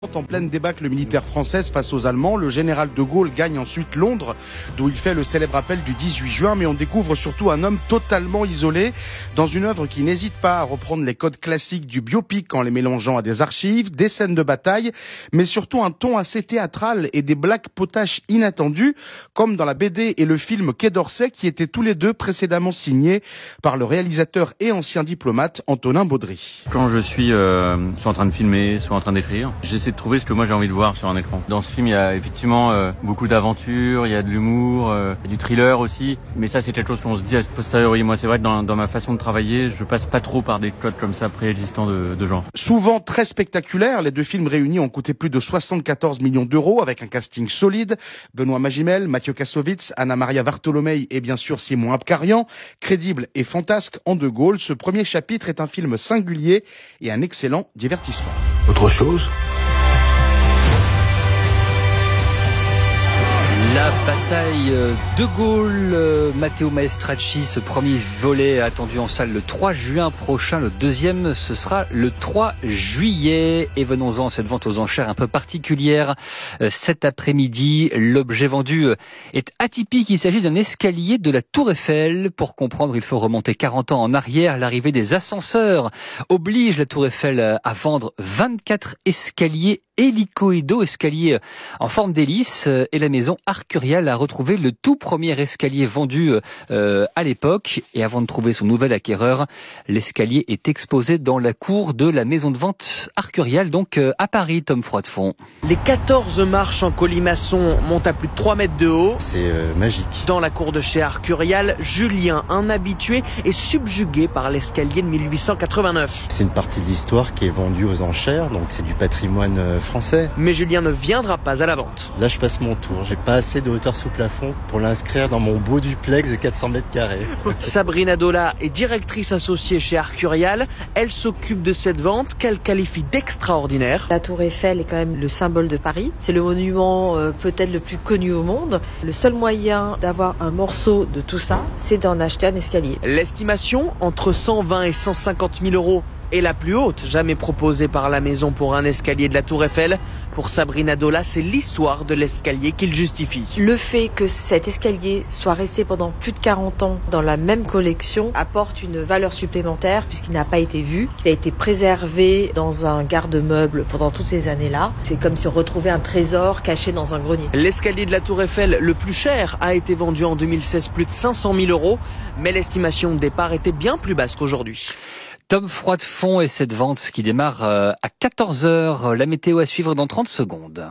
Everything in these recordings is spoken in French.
En pleine débâcle militaire française face aux Allemands, le général de Gaulle gagne ensuite Londres, d'où il fait le célèbre appel du 18 juin, mais on découvre surtout un homme totalement isolé, dans une œuvre qui n'hésite pas à reprendre les codes classiques du biopic en les mélangeant à des archives, des scènes de bataille, mais surtout un ton assez théâtral et des blagues potaches inattendues, comme dans la BD et le film Quai d'Orsay, qui étaient tous les deux précédemment signés par le réalisateur et ancien diplomate Antonin Baudry. Quand je suis soit en train de filmer, soit en train d'écrire, j'essaie de trouver ce que moi j'ai envie de voir sur un écran. Dans ce film, il y a effectivement beaucoup d'aventures, il y a de l'humour, du thriller aussi. Mais ça, c'est quelque chose qu'on se dit a posteriori. Moi, c'est vrai que dans ma façon de travailler, je passe pas trop par des codes comme ça préexistants de genre. Souvent très spectaculaires, les deux films réunis ont coûté plus de 74 millions d'euros avec un casting solide. Benoît Magimel, Mathieu Kassovitz, Anna Maria Bartolomei et bien sûr Simon Abkarian. Crédible et fantasque en De Gaulle, ce premier chapitre est un film singulier et un excellent divertissement. Autre chose ? La bataille de Gaulle, Matteo Maestracci, ce premier volet attendu en salle le 3 juin prochain. Le deuxième, ce sera le 3 juillet. Et venons-en à cette vente aux enchères un peu particulière. Cet après-midi, l'objet vendu est atypique. Il s'agit d'un escalier de la Tour Eiffel. Pour comprendre, il faut remonter 40 ans en arrière. L'arrivée des ascenseurs oblige la Tour Eiffel à vendre 24 escaliers hélicoïdaux, escaliers en forme d'hélice, et la maison Arcurial a retrouvé le tout premier escalier vendu à l'époque. Et avant de trouver son nouvel acquéreur, l'escalier est exposé dans la cour de la maison de vente Arcurial, donc à Paris, Tom Froidefond. Les 14 marches en colimaçon montent à plus de 3 mètres de haut. C'est magique. Dans la cour de chez Arcurial, Julien, un habitué, est subjugué par l'escalier de 1889. C'est une partie de l'histoire qui est vendue aux enchères, donc c'est du patrimoine français. Mais Julien ne viendra pas à la vente. Là, je passe mon tour. J'ai pas assez de hauteur sous plafond pour l'inscrire dans mon beau duplex de 400 mètres carrés. Sabrina Dola est directrice associée chez Arcurial. Elle s'occupe de cette vente qu'elle qualifie d'extraordinaire. La Tour Eiffel est quand même le symbole de Paris. C'est le monument peut-être le plus connu au monde. Le seul moyen d'avoir un morceau de tout ça, c'est d'en acheter un escalier. L'estimation, entre 120 et 150 000 euros, est la plus haute jamais proposée par la maison pour un escalier de la Tour Eiffel. Pour Sabrina Dola, c'est l'histoire de l'escalier qu'il justifie. Le fait que cet escalier soit resté pendant plus de 40 ans dans la même collection apporte une valeur supplémentaire puisqu'il n'a pas été vu, qu'il a été préservé dans un garde-meuble pendant toutes ces années-là. C'est comme si on retrouvait un trésor caché dans un grenier. L'escalier de la Tour Eiffel, le plus cher, a été vendu en 2016 plus de 500 000 euros, mais l'estimation de départ était bien plus basse qu'aujourd'hui. Tom Froidefond et cette vente qui démarre à 14h. La météo à suivre dans 30 secondes.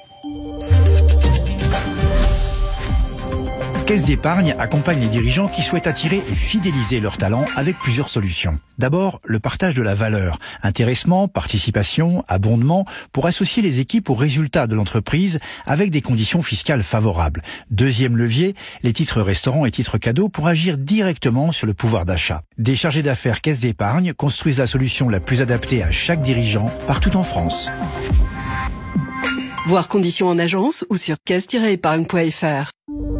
Caisse d'épargne accompagne les dirigeants qui souhaitent attirer et fidéliser leurs talents avec plusieurs solutions. D'abord, le partage de la valeur, intéressement, participation, abondement, pour associer les équipes aux résultats de l'entreprise avec des conditions fiscales favorables. Deuxième levier, les titres restaurants et titres cadeaux pour agir directement sur le pouvoir d'achat. Des chargés d'affaires Caisse d'épargne construisent la solution la plus adaptée à chaque dirigeant partout en France. Voir conditions en agence ou sur caisse-épargne.fr.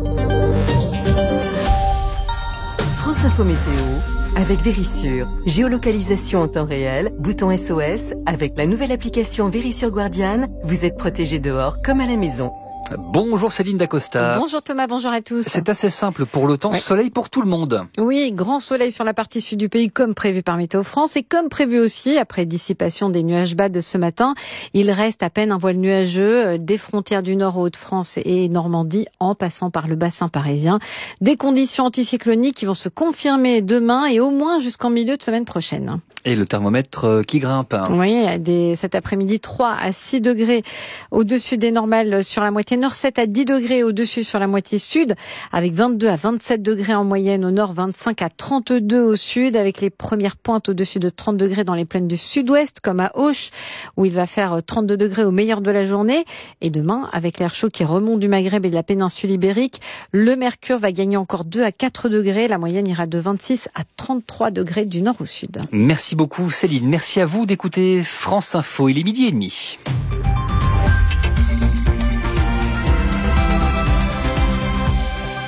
France Info Météo avec Vérissure. Géolocalisation en temps réel, bouton SOS. Avec la nouvelle application Vérissure Guardian, vous êtes protégé dehors comme à la maison. Bonjour Céline Dacosta. Bonjour Thomas, bonjour à tous. C'est assez simple pour le temps, ouais. Soleil pour tout le monde. Oui, grand soleil sur la partie sud du pays comme prévu par Météo France et comme prévu aussi après dissipation des nuages bas de ce matin. Il reste à peine un voile nuageux des frontières du nord aux Hauts-de-France et Normandie en passant par le bassin parisien. Des conditions anticycloniques qui vont se confirmer demain et au moins jusqu'en milieu de semaine prochaine. Et le thermomètre qui grimpe. Oui, cet après-midi 3 à 6 degrés au-dessus des normales sur la moitié nord, 7 à 10 degrés au-dessus sur la moitié sud, avec 22 à 27 degrés en moyenne au nord, 25 à 32 au sud, avec les premières pointes au-dessus de 30 degrés dans les plaines du sud-ouest, comme à Auch, où il va faire 32 degrés au meilleur de la journée. Et demain, avec l'air chaud qui remonte du Maghreb et de la péninsule ibérique, le mercure va gagner encore 2 à 4 degrés. La moyenne ira de 26 à 33 degrés du nord au sud. Merci beaucoup Céline. Merci à vous d'écouter France Info. Il est 12h30.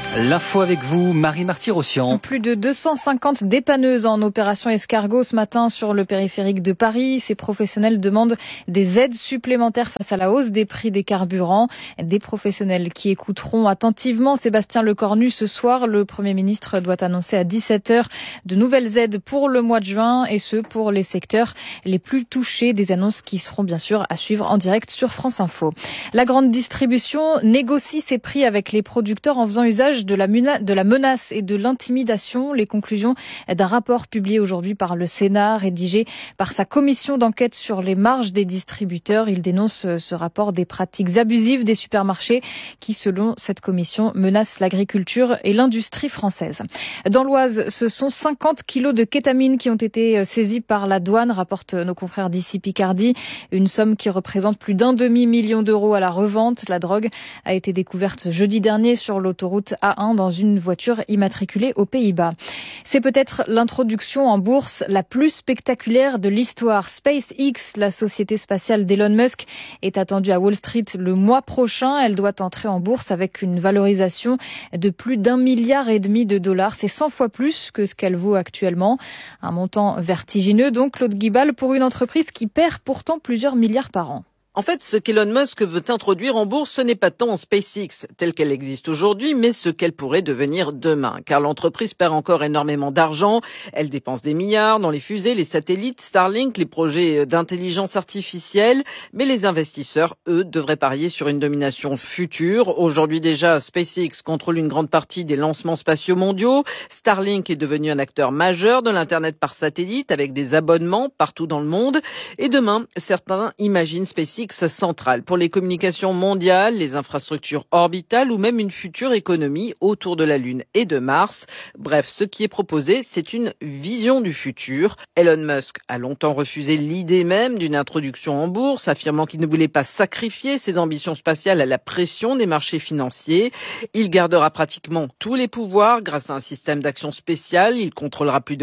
L'info avec vous, Marie Marty-Rossian. Plus de 250 dépanneuses en opération escargot ce matin sur le périphérique de Paris. Ces professionnels demandent des aides supplémentaires face à la hausse des prix des carburants. Des professionnels qui écouteront attentivement Sébastien Lecornu ce soir. Le Premier ministre doit annoncer à 17h de nouvelles aides pour le mois de juin et ce pour les secteurs les plus touchés. Des annonces qui seront bien sûr à suivre en direct sur France Info. La grande distribution négocie ses prix avec les producteurs en faisant usage de la menace et de l'intimidation. Les conclusions d'un rapport publié aujourd'hui par le Sénat, rédigé par sa commission d'enquête sur les marges des distributeurs. Il dénonce ce rapport des pratiques abusives des supermarchés qui, selon cette commission, menacent l'agriculture et l'industrie française. Dans l'Oise, ce sont 50 kilos de kétamine qui ont été saisis par la douane, rapportent nos confrères d'ici Picardie. Une somme qui représente plus d'1 demi-million d'euros à la revente. La drogue a été découverte jeudi dernier sur l'autoroute A1 dans une voiture immatriculée aux Pays-Bas. C'est peut-être l'introduction en bourse la plus spectaculaire de l'histoire. SpaceX, la société spatiale d'Elon Musk, est attendue à Wall Street le mois prochain. Elle doit entrer en bourse avec une valorisation de plus d'1,5 milliard de dollars. C'est 100 fois plus que ce qu'elle vaut actuellement. Un montant vertigineux, donc, Claude Guibal, pour une entreprise qui perd pourtant plusieurs milliards par an. En fait, ce qu'Elon Musk veut introduire en bourse, ce n'est pas tant SpaceX telle qu'elle existe aujourd'hui, mais ce qu'elle pourrait devenir demain. Car l'entreprise perd encore énormément d'argent. Elle dépense des milliards dans les fusées, les satellites, Starlink, les projets d'intelligence artificielle. Mais les investisseurs, eux, devraient parier sur une domination future. Aujourd'hui déjà, SpaceX contrôle une grande partie des lancements spatiaux mondiaux. Starlink est devenu un acteur majeur de l'Internet par satellite avec des abonnements partout dans le monde. Et demain, certains imaginent SpaceX centrale pour les communications mondiales, les infrastructures orbitales ou même une future économie autour de la Lune et de Mars. Bref, ce qui est proposé, c'est une vision du futur. Elon Musk a longtemps refusé l'idée même d'une introduction en bourse, affirmant qu'il ne voulait pas sacrifier ses ambitions spatiales à la pression des marchés financiers. Il gardera pratiquement tous les pouvoirs grâce à un système d'action spécial. Il contrôlera plus de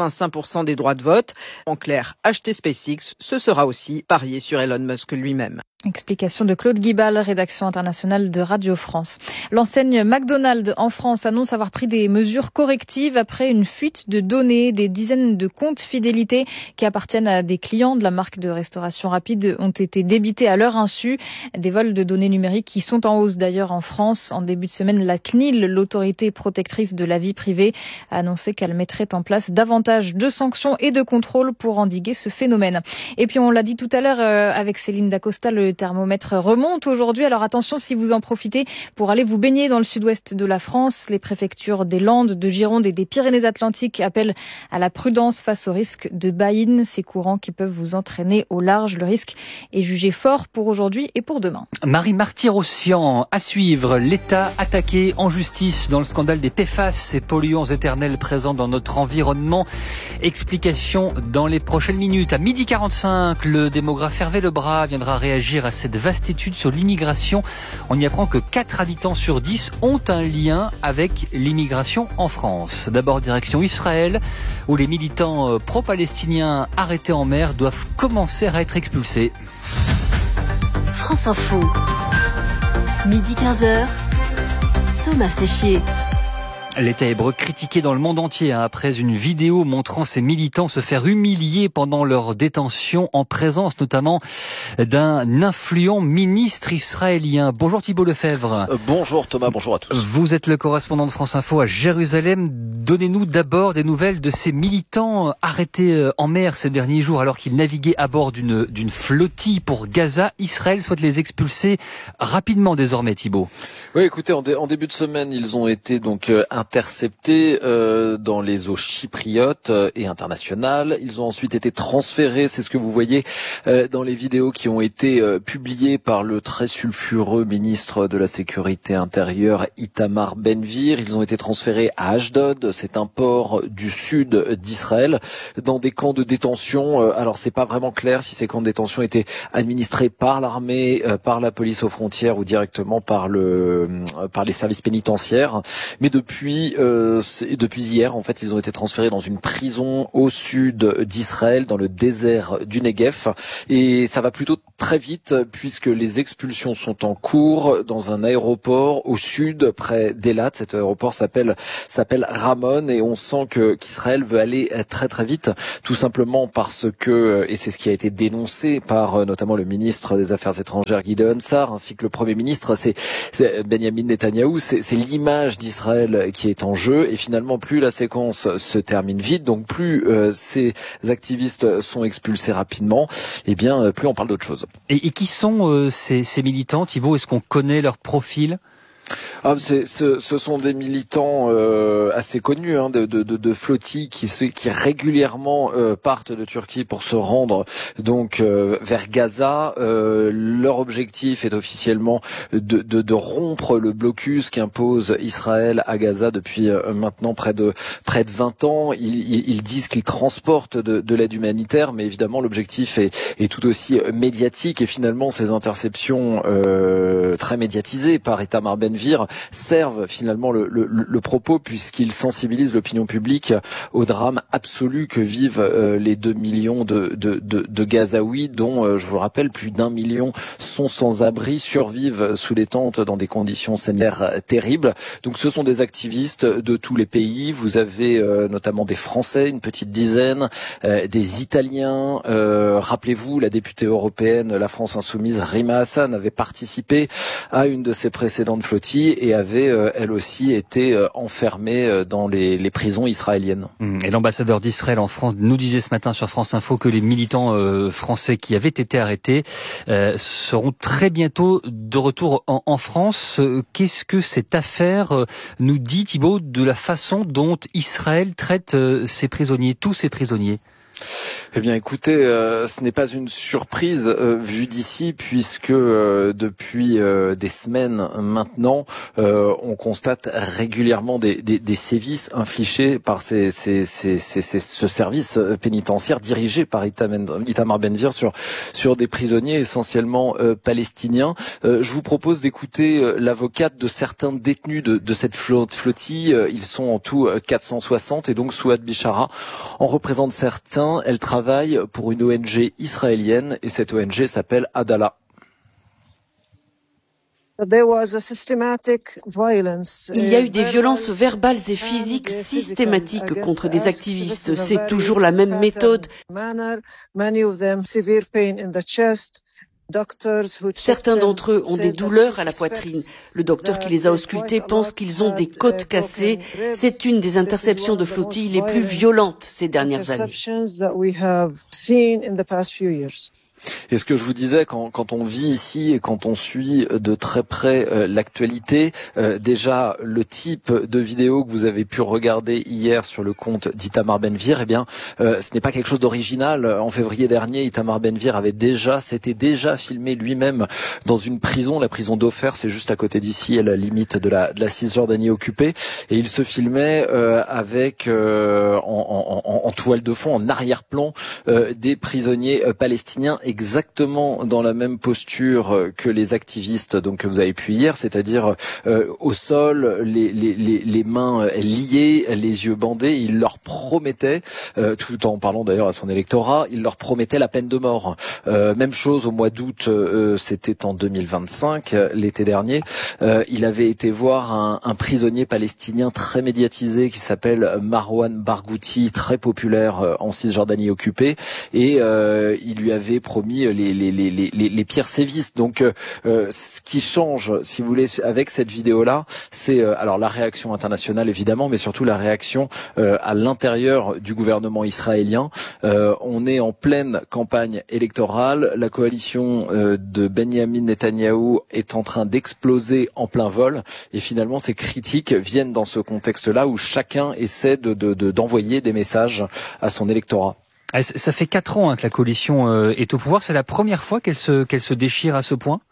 85% des droits de vote. En clair, acheter SpaceX, ce sera aussi parier sur Elon Musk lui-même. Explication de Claude Guibal, rédaction internationale de Radio France. L'enseigne McDonald's en France annonce avoir pris des mesures correctives après une fuite de données. Des dizaines de comptes fidélité qui appartiennent à des clients de la marque de restauration rapide ont été débités à leur insu. Des vols de données numériques qui sont en hausse d'ailleurs en France. En début de semaine, la CNIL, l'autorité protectrice de la vie privée, a annoncé qu'elle mettrait en place davantage de sanctions et de contrôles pour endiguer ce phénomène. Et puis on l'a dit tout à l'heure avec Céline Dacosta, le thermomètre remonte aujourd'hui. Alors attention si vous en profitez pour aller vous baigner dans le sud-ouest de la France. Les préfectures des Landes, de Gironde et des Pyrénées-Atlantiques appellent à la prudence face au risque de baïnes. Ces courants qui peuvent vous entraîner au large. Le risque est jugé fort pour aujourd'hui et pour demain. Marie Marty-Rossian, à suivre. L'État attaqué en justice dans le scandale des PFAS, ces polluants éternels présents dans notre environnement. Explication dans les prochaines minutes. À 12h45, le démographe Hervé Lebras viendra réagir à cette vaste étude sur l'immigration. On y apprend que 4 habitants sur 10 ont un lien avec l'immigration en France. D'abord direction Israël, où les militants pro-palestiniens arrêtés en mer doivent commencer à être expulsés. France Info. Midi 15h. Thomas Séchier. L'État hébreu critiqué dans le monde entier après une vidéo montrant ses militants se faire humilier pendant leur détention en présence notamment d'un influent ministre israélien. Bonjour Thibault Lefebvre. Bonjour Thomas, bonjour à tous. Vous êtes le correspondant de France Info à Jérusalem. Donnez-nous d'abord des nouvelles de ces militants arrêtés en mer ces derniers jours alors qu'ils naviguaient à bord d'une flottille pour Gaza. Israël souhaite les expulser rapidement désormais, Thibault. Oui, écoutez, en début de semaine, ils ont été donc interceptés dans les eaux chypriotes et internationales. Ils ont ensuite été transférés, c'est ce que vous voyez dans les vidéos qui ont été publiées par le très sulfureux ministre de la Sécurité intérieure Itamar Ben-Gvir. Ils ont été transférés à Ashdod, c'est un port du sud d'Israël, dans des camps de détention. Alors c'est pas vraiment clair si ces camps de détention étaient administrés par l'armée, par la police aux frontières ou directement par les services pénitentiaires. Mais depuis hier, en fait, ils ont été transférés dans une prison au sud d'Israël, dans le désert du Negev. Et ça va plutôt très vite puisque les expulsions sont en cours dans un aéroport au sud près d'Elat. Cet aéroport s'appelle Ramon et on sent qu'Israël veut aller très très vite, tout simplement parce que, et c'est ce qui a été dénoncé par notamment le ministre des Affaires étrangères Gideon Sa'ar ainsi que le Premier ministre, c'est Benjamin Netanyahou, c'est l'image d'Israël qui est en jeu et finalement plus la séquence se termine vite, donc plus ces activistes sont expulsés rapidement, et bien plus on parle d'autre chose. Et qui sont ces militants, Thibaut? Est-ce qu'on connaît leur profil? Ce sont des militants assez connus de flottilles qui régulièrement partent de Turquie pour se rendre donc vers Gaza. Leur objectif est officiellement de rompre le blocus qu'impose Israël à Gaza depuis maintenant près de 20 ans. Ils disent qu'ils transportent de l'aide humanitaire, mais évidemment l'objectif est tout aussi médiatique et finalement ces interceptions très médiatisées par Itamar Ben-Gvir servent finalement le propos puisqu'ils sensibilisent l'opinion publique au drame absolu que vivent les 2 millions de Gazaouis dont, je vous le rappelle, plus d'1 million sont sans abri, survivent sous les tentes dans des conditions sanitaires terribles. Donc ce sont des activistes de tous les pays. Vous avez notamment des Français, une petite dizaine, des Italiens. Rappelez-vous, la députée européenne, la France Insoumise, Rima Hassan, avait participé à une de ces précédentes flottilles et avait elle aussi été enfermée dans les prisons israéliennes. Et l'ambassadeur d'Israël en France nous disait ce matin sur France Info que les militants français qui avaient été arrêtés seront très bientôt de retour en France. Qu'est-ce que cette affaire nous dit, Thibaut, de la façon dont Israël traite ses prisonniers, tous ses prisonniers? Eh bien, écoutez, ce n'est pas une surprise vue d'ici, puisque depuis des semaines maintenant, on constate régulièrement des sévices infligés par ce service pénitentiaire dirigé par Itamar Ben-Gvir sur des prisonniers essentiellement palestiniens. Je vous propose d'écouter l'avocate de certains détenus de cette flottille. Ils sont en tout 460 et donc Souad Bishara en représente certains. Elle travaille pour une ONG israélienne et cette ONG s'appelle Adala. Il y a eu des violences verbales et physiques systématiques contre des activistes. C'est toujours la même méthode. Certains d'entre eux ont des douleurs à la poitrine. Le docteur qui les a auscultés pense qu'ils ont des côtes cassées. C'est une des interceptions de flottille les plus violentes ces dernières années. Et ce que je vous disais, quand on vit ici et quand on suit de très près l'actualité, déjà le type de vidéo que vous avez pu regarder hier sur le compte d'Itamar Ben-Gvir, eh bien, ce n'est pas quelque chose d'original. En février dernier, Itamar Ben-Gvir s'était déjà filmé lui-même dans une prison, la prison d'Ofer, c'est juste à côté d'ici, à la limite de la Cisjordanie occupée, et il se filmait avec en toile de fond, en arrière-plan, des prisonniers palestiniens exactement dans la même posture que les activistes donc que vous avez pu hier, c'est-à-dire au sol, les mains liées, les yeux bandés. Il leur promettait, tout en parlant d'ailleurs à son électorat, il leur promettait la peine de mort. Même chose au mois d'août, c'était en 2025, l'été dernier, il avait été voir un prisonnier palestinien très médiatisé qui s'appelle Marwan Barghouti, très populaire en Cisjordanie occupée, et il lui avait promis les pires sévices. Donc ce qui change, si vous voulez, avec cette vidéo-là, c'est alors la réaction internationale évidemment, mais surtout la réaction à l'intérieur du gouvernement israélien. On est en pleine campagne électorale. La coalition de Benjamin Netanyahou est en train d'exploser en plein vol. Et finalement, ces critiques viennent dans ce contexte-là où chacun essaie d'envoyer des messages à son électorat. Ça fait 4 ans que la coalition est au pouvoir. C'est la première fois qu'elle se déchire à ce point?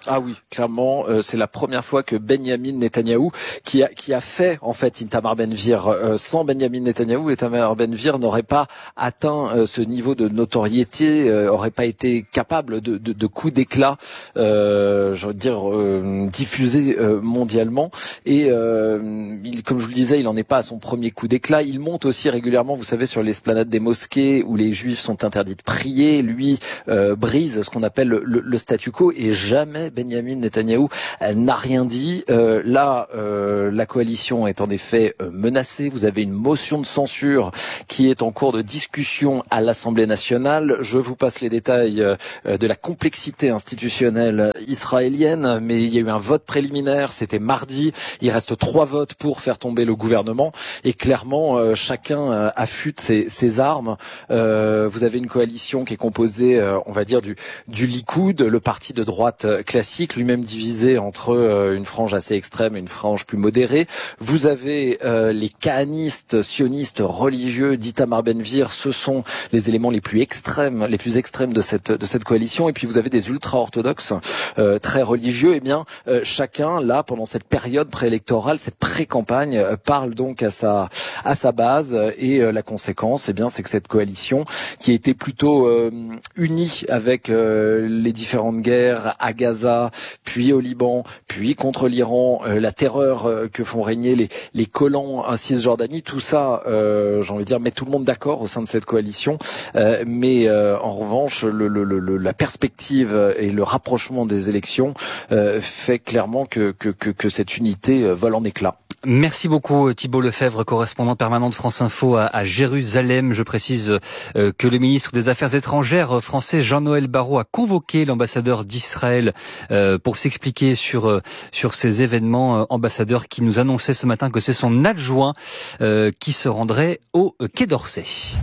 Ah oui, clairement, c'est la première fois que Benyamin Netanyahou, qui a fait en fait Itamar Ben-Gvir, sans Benyamin Netanyahou, Itamar Ben-Gvir n'aurait pas atteint ce niveau de notoriété, aurait pas été capable de coups d'éclat, je veux dire diffusés mondialement. Et comme je vous le disais, il n'en est pas à son premier coup d'éclat. Il monte aussi régulièrement, vous savez, sur l'esplanade des mosquées où les juifs sont interdits de prier. Lui brise ce qu'on appelle le statu quo, et jamais Benyamin Netanyahou n'a rien dit. Là, la coalition est en effet menacée. Vous avez une motion de censure qui est en cours de discussion à l'Assemblée nationale. Je vous passe les détails de la complexité institutionnelle israélienne, mais il y a eu un vote préliminaire, c'était mardi. Il reste 3 votes pour faire tomber le gouvernement, et clairement, chacun affûte ses armes. Vous avez une coalition qui est composée, on va dire, du Likoud, le parti de droite classique, lui-même divisé entre une frange assez extrême et une frange plus modérée. Vous avez les kahanistes, sionistes, religieux d'Itamar Ben-Gvir, ce sont les éléments les plus extrêmes de cette coalition. Et puis vous avez des ultra-orthodoxes très religieux. Eh bien, chacun, là, pendant cette période préélectorale, cette pré-campagne, parle donc à sa base. Et la conséquence, eh bien, c'est que cette coalition, qui a été plutôt unie avec les différentes guerres à Gaza, puis au Liban, puis contre l'Iran, la terreur que font régner les collants en Cisjordanie, tout ça, j'ai envie de dire, met tout le monde d'accord au sein de cette coalition. Mais en revanche, la perspective et le rapprochement des élections fait clairement que cette unité vole en éclats. Merci beaucoup Thibault Lefebvre, correspondant permanent de France Info à Jérusalem. Je précise que le ministre des Affaires étrangères français Jean-Noël Barrot a convoqué l'ambassadeur d'Israël pour s'expliquer sur ces événements. Ambassadeur qui nous annonçait ce matin que c'est son adjoint qui se rendrait au Quai d'Orsay.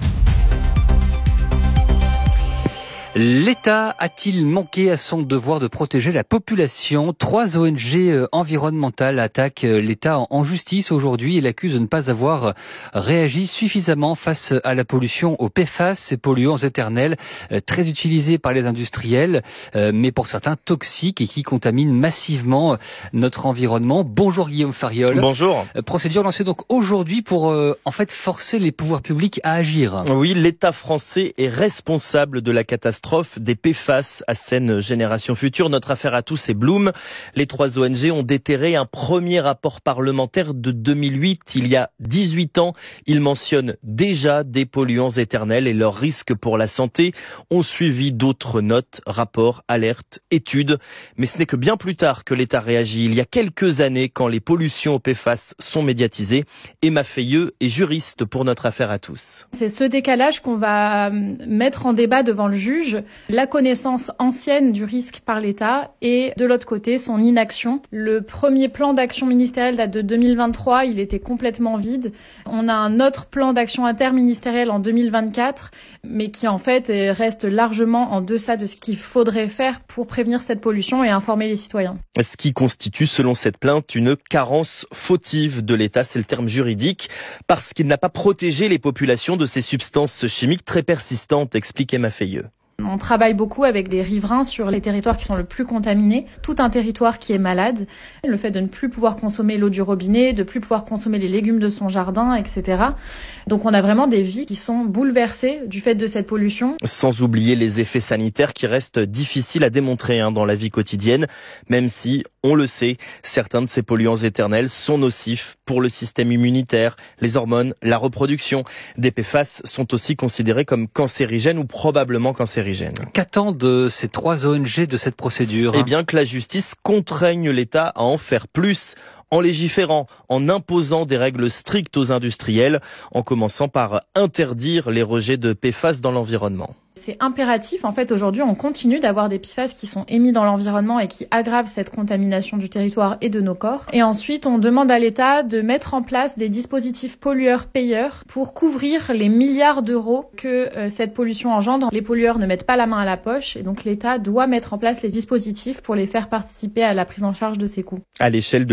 L'État a-t-il manqué à son devoir de protéger la population ? 3 ONG environnementales attaquent l'État en justice aujourd'hui et l'accusent de ne pas avoir réagi suffisamment face à la pollution aux PFAS, ces polluants éternels très utilisés par les industriels, mais pour certains toxiques et qui contaminent massivement notre environnement. Bonjour Guillaume Fariol. Bonjour. Procédure lancée donc aujourd'hui pour en fait forcer les pouvoirs publics à agir. Oui, l'État français est responsable de la catastrophe des PFAS à Seine Génération Future. Notre affaire à tous est Bloom. Les 3 ONG ont déterré un premier rapport parlementaire de 2008. Il y a 18 ans, ils mentionnent déjà des polluants éternels et leurs risques pour la santé. Ont suivi d'autres notes, rapports, alertes, études. Mais ce n'est que bien plus tard que l'État réagit. Il y a quelques années, quand les pollutions aux PFAS sont médiatisées. Emma Feilleux est juriste pour notre affaire à tous. C'est ce décalage qu'on va mettre en débat devant le juge. La connaissance ancienne du risque par l'État et de l'autre côté son inaction. Le premier plan d'action ministériel date de 2023, il était complètement vide. On a un autre plan d'action interministériel en 2024, mais qui en fait reste largement en deçà de ce qu'il faudrait faire pour prévenir cette pollution et informer les citoyens. Ce qui constitue, selon cette plainte, une carence fautive de l'État, c'est le terme juridique, parce qu'il n'a pas protégé les populations de ces substances chimiques très persistantes, explique Emma Feilleux. On travaille beaucoup avec des riverains sur les territoires qui sont le plus contaminés. Tout un territoire qui est malade. Le fait de ne plus pouvoir consommer l'eau du robinet, de plus pouvoir consommer les légumes de son jardin, etc. Donc on a vraiment des vies qui sont bouleversées du fait de cette pollution. Sans oublier les effets sanitaires qui restent difficiles à démontrer dans la vie quotidienne, même si, on le sait, certains de ces polluants éternels sont nocifs pour le système immunitaire, les hormones, la reproduction. Des PFAS sont aussi considérés comme cancérigènes ou probablement cancérigènes. Qu'attendent ces 3 ONG de cette procédure ? Eh bien que la justice contraigne l'État à en faire plus, en légiférant, en imposant des règles strictes aux industriels, en commençant par interdire les rejets de PFAS dans l'environnement. C'est impératif. En fait, aujourd'hui, on continue d'avoir des PFAS qui sont émis dans l'environnement et qui aggravent cette contamination du territoire et de nos corps. Et ensuite, on demande à l'État de mettre en place des dispositifs pollueurs-payeurs pour couvrir les milliards d'euros que cette pollution engendre. Les pollueurs ne mettent pas la main à la poche et donc l'État doit mettre en place les dispositifs pour les faire participer à la prise en charge de ces coûts. À l'échelle de l'Union européenne,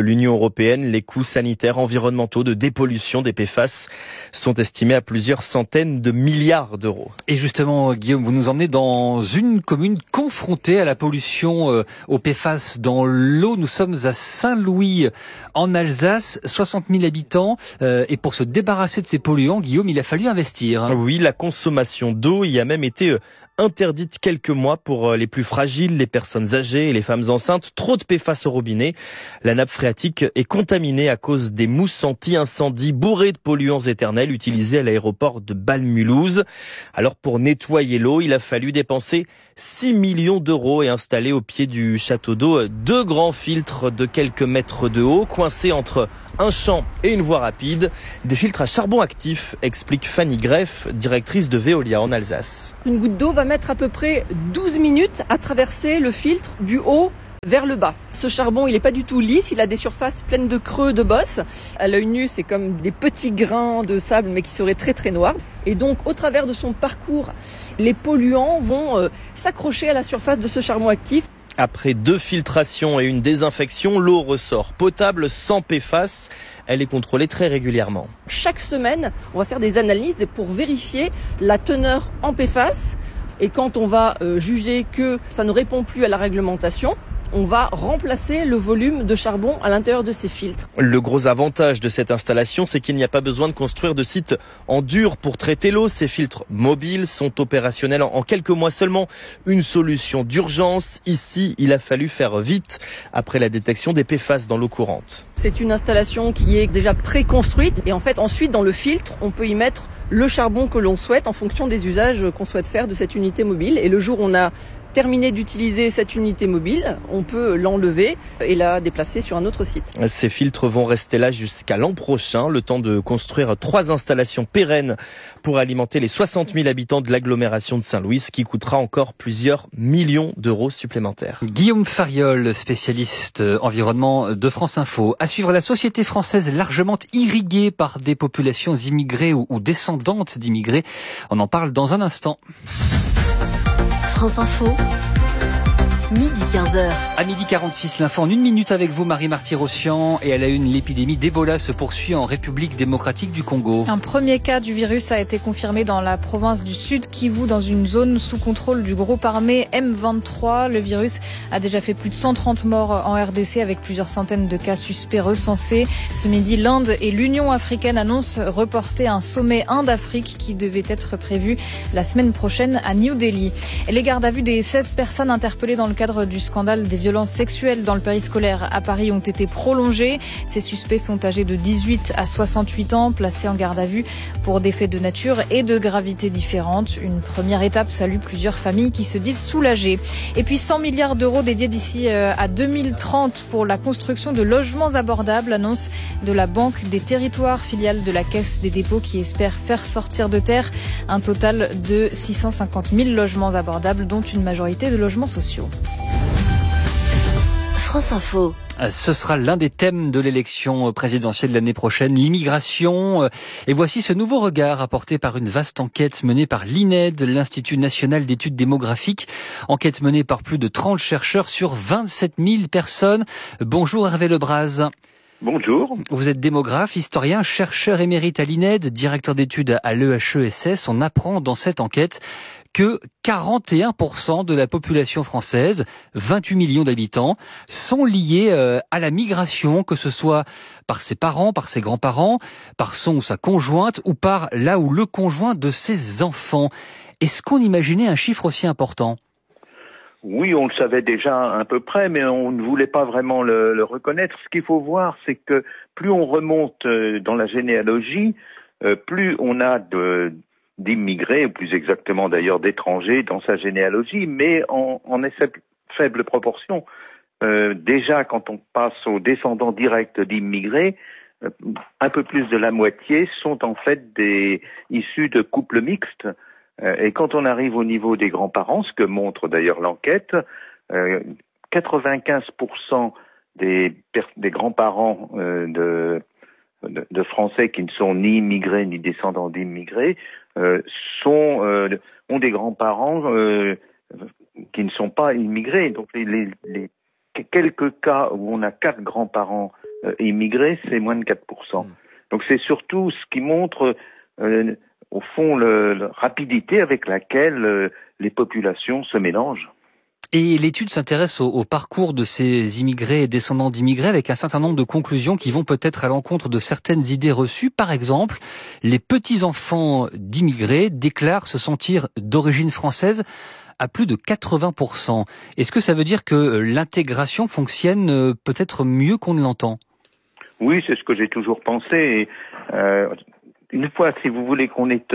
européenne. Les coûts sanitaires, environnementaux, de dépollution des PFAS sont estimés à plusieurs centaines de milliards d'euros. Et justement, Guillaume, vous nous emmenez dans une commune confrontée à la pollution au PFAS dans l'eau. Nous sommes à Saint-Louis, en Alsace, 60 000 habitants. Et pour se débarrasser de ces polluants, Guillaume, il a fallu investir. Oui, la consommation d'eau y a même été interdite quelques mois pour les plus fragiles, les personnes âgées et les femmes enceintes. Trop de PFAS au robinet. La nappe phréatique est contaminée à cause des mousses anti-incendie bourrées de polluants éternels utilisés à l'aéroport de Bâle-Mulhouse. Alors pour nettoyer l'eau, il a fallu dépenser 6 millions d'euros et installer au pied du château d'eau 2 grands filtres de quelques mètres de haut, coincés entre un champ et une voie rapide. Des filtres à charbon actif, explique Fanny Greff, directrice de Veolia en Alsace. Une goutte d'eau va mettre à peu près 12 minutes à traverser le filtre du haut vers le bas. Ce charbon, il n'est pas du tout lisse, il a des surfaces pleines de creux, de bosses. À l'œil nu, c'est comme des petits grains de sable, mais qui seraient très très noirs. Et donc, au travers de son parcours, les polluants vont s'accrocher à la surface de ce charbon actif. Après 2 filtrations et une désinfection, l'eau ressort potable sans PFAS. Elle est contrôlée très régulièrement. Chaque semaine, on va faire des analyses pour vérifier la teneur en PFAS. Et quand on va juger que ça ne répond plus à la réglementation, on va remplacer le volume de charbon à l'intérieur de ces filtres. Le gros avantage de cette installation, c'est qu'il n'y a pas besoin de construire de site en dur pour traiter l'eau. Ces filtres mobiles sont opérationnels en quelques mois seulement. Une solution d'urgence. Ici, il a fallu faire vite après la détection des PFAS dans l'eau courante. C'est une installation qui est déjà préconstruite et en fait ensuite dans le filtre, on peut y mettre le charbon que l'on souhaite en fonction des usages qu'on souhaite faire de cette unité mobile. Et le jour où on a terminé d'utiliser cette unité mobile, on peut l'enlever et la déplacer sur un autre site. Ces filtres vont rester là jusqu'à l'an prochain, le temps de construire 3 installations pérennes pour alimenter les 60 000 habitants de l'agglomération de Saint-Louis, ce qui coûtera encore plusieurs millions d'euros supplémentaires. Guillaume Fariol, spécialiste environnement de France Info. À suivre, la société française largement irriguée par des populations immigrées ou descendantes d'immigrés. On en parle dans un instant. France Info, midi 15h. À midi 46, l'info en 1 minute avec vous, Marie Marty-Rossian. Et à la une, l'épidémie d'Ebola se poursuit en République démocratique du Congo. Un premier cas du virus a été confirmé dans la province du Sud Kivu, dans une zone sous contrôle du groupe armé M23. Le virus a déjà fait plus de 130 morts en RDC avec plusieurs centaines de cas suspects recensés. Ce midi, l'Inde et l'Union africaine annoncent reporter un sommet Inde-Afrique qui devait être prévu la semaine prochaine à New Delhi. Et les gardes à vue des 16 personnes interpellées dans le cadre du scandale des violences sexuelles dans le périscolaire à Paris ont été prolongés. Ces suspects sont âgés de 18 à 68 ans, placés en garde à vue pour des faits de nature et de gravité différentes. Une première étape salue plusieurs familles qui se disent soulagées. Et puis 100 milliards d'euros dédiés d'ici à 2030 pour la construction de logements abordables, annonce de la Banque des Territoires, filiale de la Caisse des dépôts qui espère faire sortir de terre un total de 650 000 logements abordables, dont une majorité de logements sociaux. France Info. Ce sera l'un des thèmes de l'élection présidentielle de l'année prochaine, l'immigration. Et voici ce nouveau regard apporté par une vaste enquête menée par l'INED, l'Institut national d'études démographiques. Enquête menée par plus de 30 chercheurs sur 27 000 personnes. Bonjour Hervé Lebras. Bonjour. Vous êtes démographe, historien, chercheur émérite à l'INED, directeur d'études à l'EHESS. On apprend dans cette enquête que 41% de la population française, 28 millions d'habitants, sont liés à la migration, que ce soit par ses parents, par ses grands-parents, par son ou sa conjointe, ou par là où le conjoint de ses enfants. Est-ce qu'on imaginait un chiffre aussi important ? Oui, on le savait déjà à peu près, mais on ne voulait pas vraiment le reconnaître. Ce qu'il faut voir, c'est que plus on remonte dans la généalogie, plus on a d'immigrés, ou plus exactement d'ailleurs d'étrangers dans sa généalogie, mais en faible proportion. Déjà, quand on passe aux descendants directs d'immigrés, un peu plus de la moitié sont en fait issus de couples mixtes. Et quand on arrive au niveau des grands-parents, ce que montre d'ailleurs l'enquête, 95% des grands-parents de Français qui ne sont ni immigrés ni descendants d'immigrés ont des grands-parents qui ne sont pas immigrés. Donc les quelques cas où on a 4 grands-parents immigrés, c'est moins de 4%. Donc c'est surtout ce qui montre, au fond, la rapidité avec laquelle les populations se mélangent. Et l'étude s'intéresse au parcours de ces immigrés et descendants d'immigrés avec un certain nombre de conclusions qui vont peut-être à l'encontre de certaines idées reçues. Par exemple, les petits-enfants d'immigrés déclarent se sentir d'origine française à plus de 80%. Est-ce que ça veut dire que l'intégration fonctionne peut-être mieux qu'on ne l'entend ? Oui, c'est ce que j'ai toujours pensé. Et, une fois, si vous voulez, qu'on est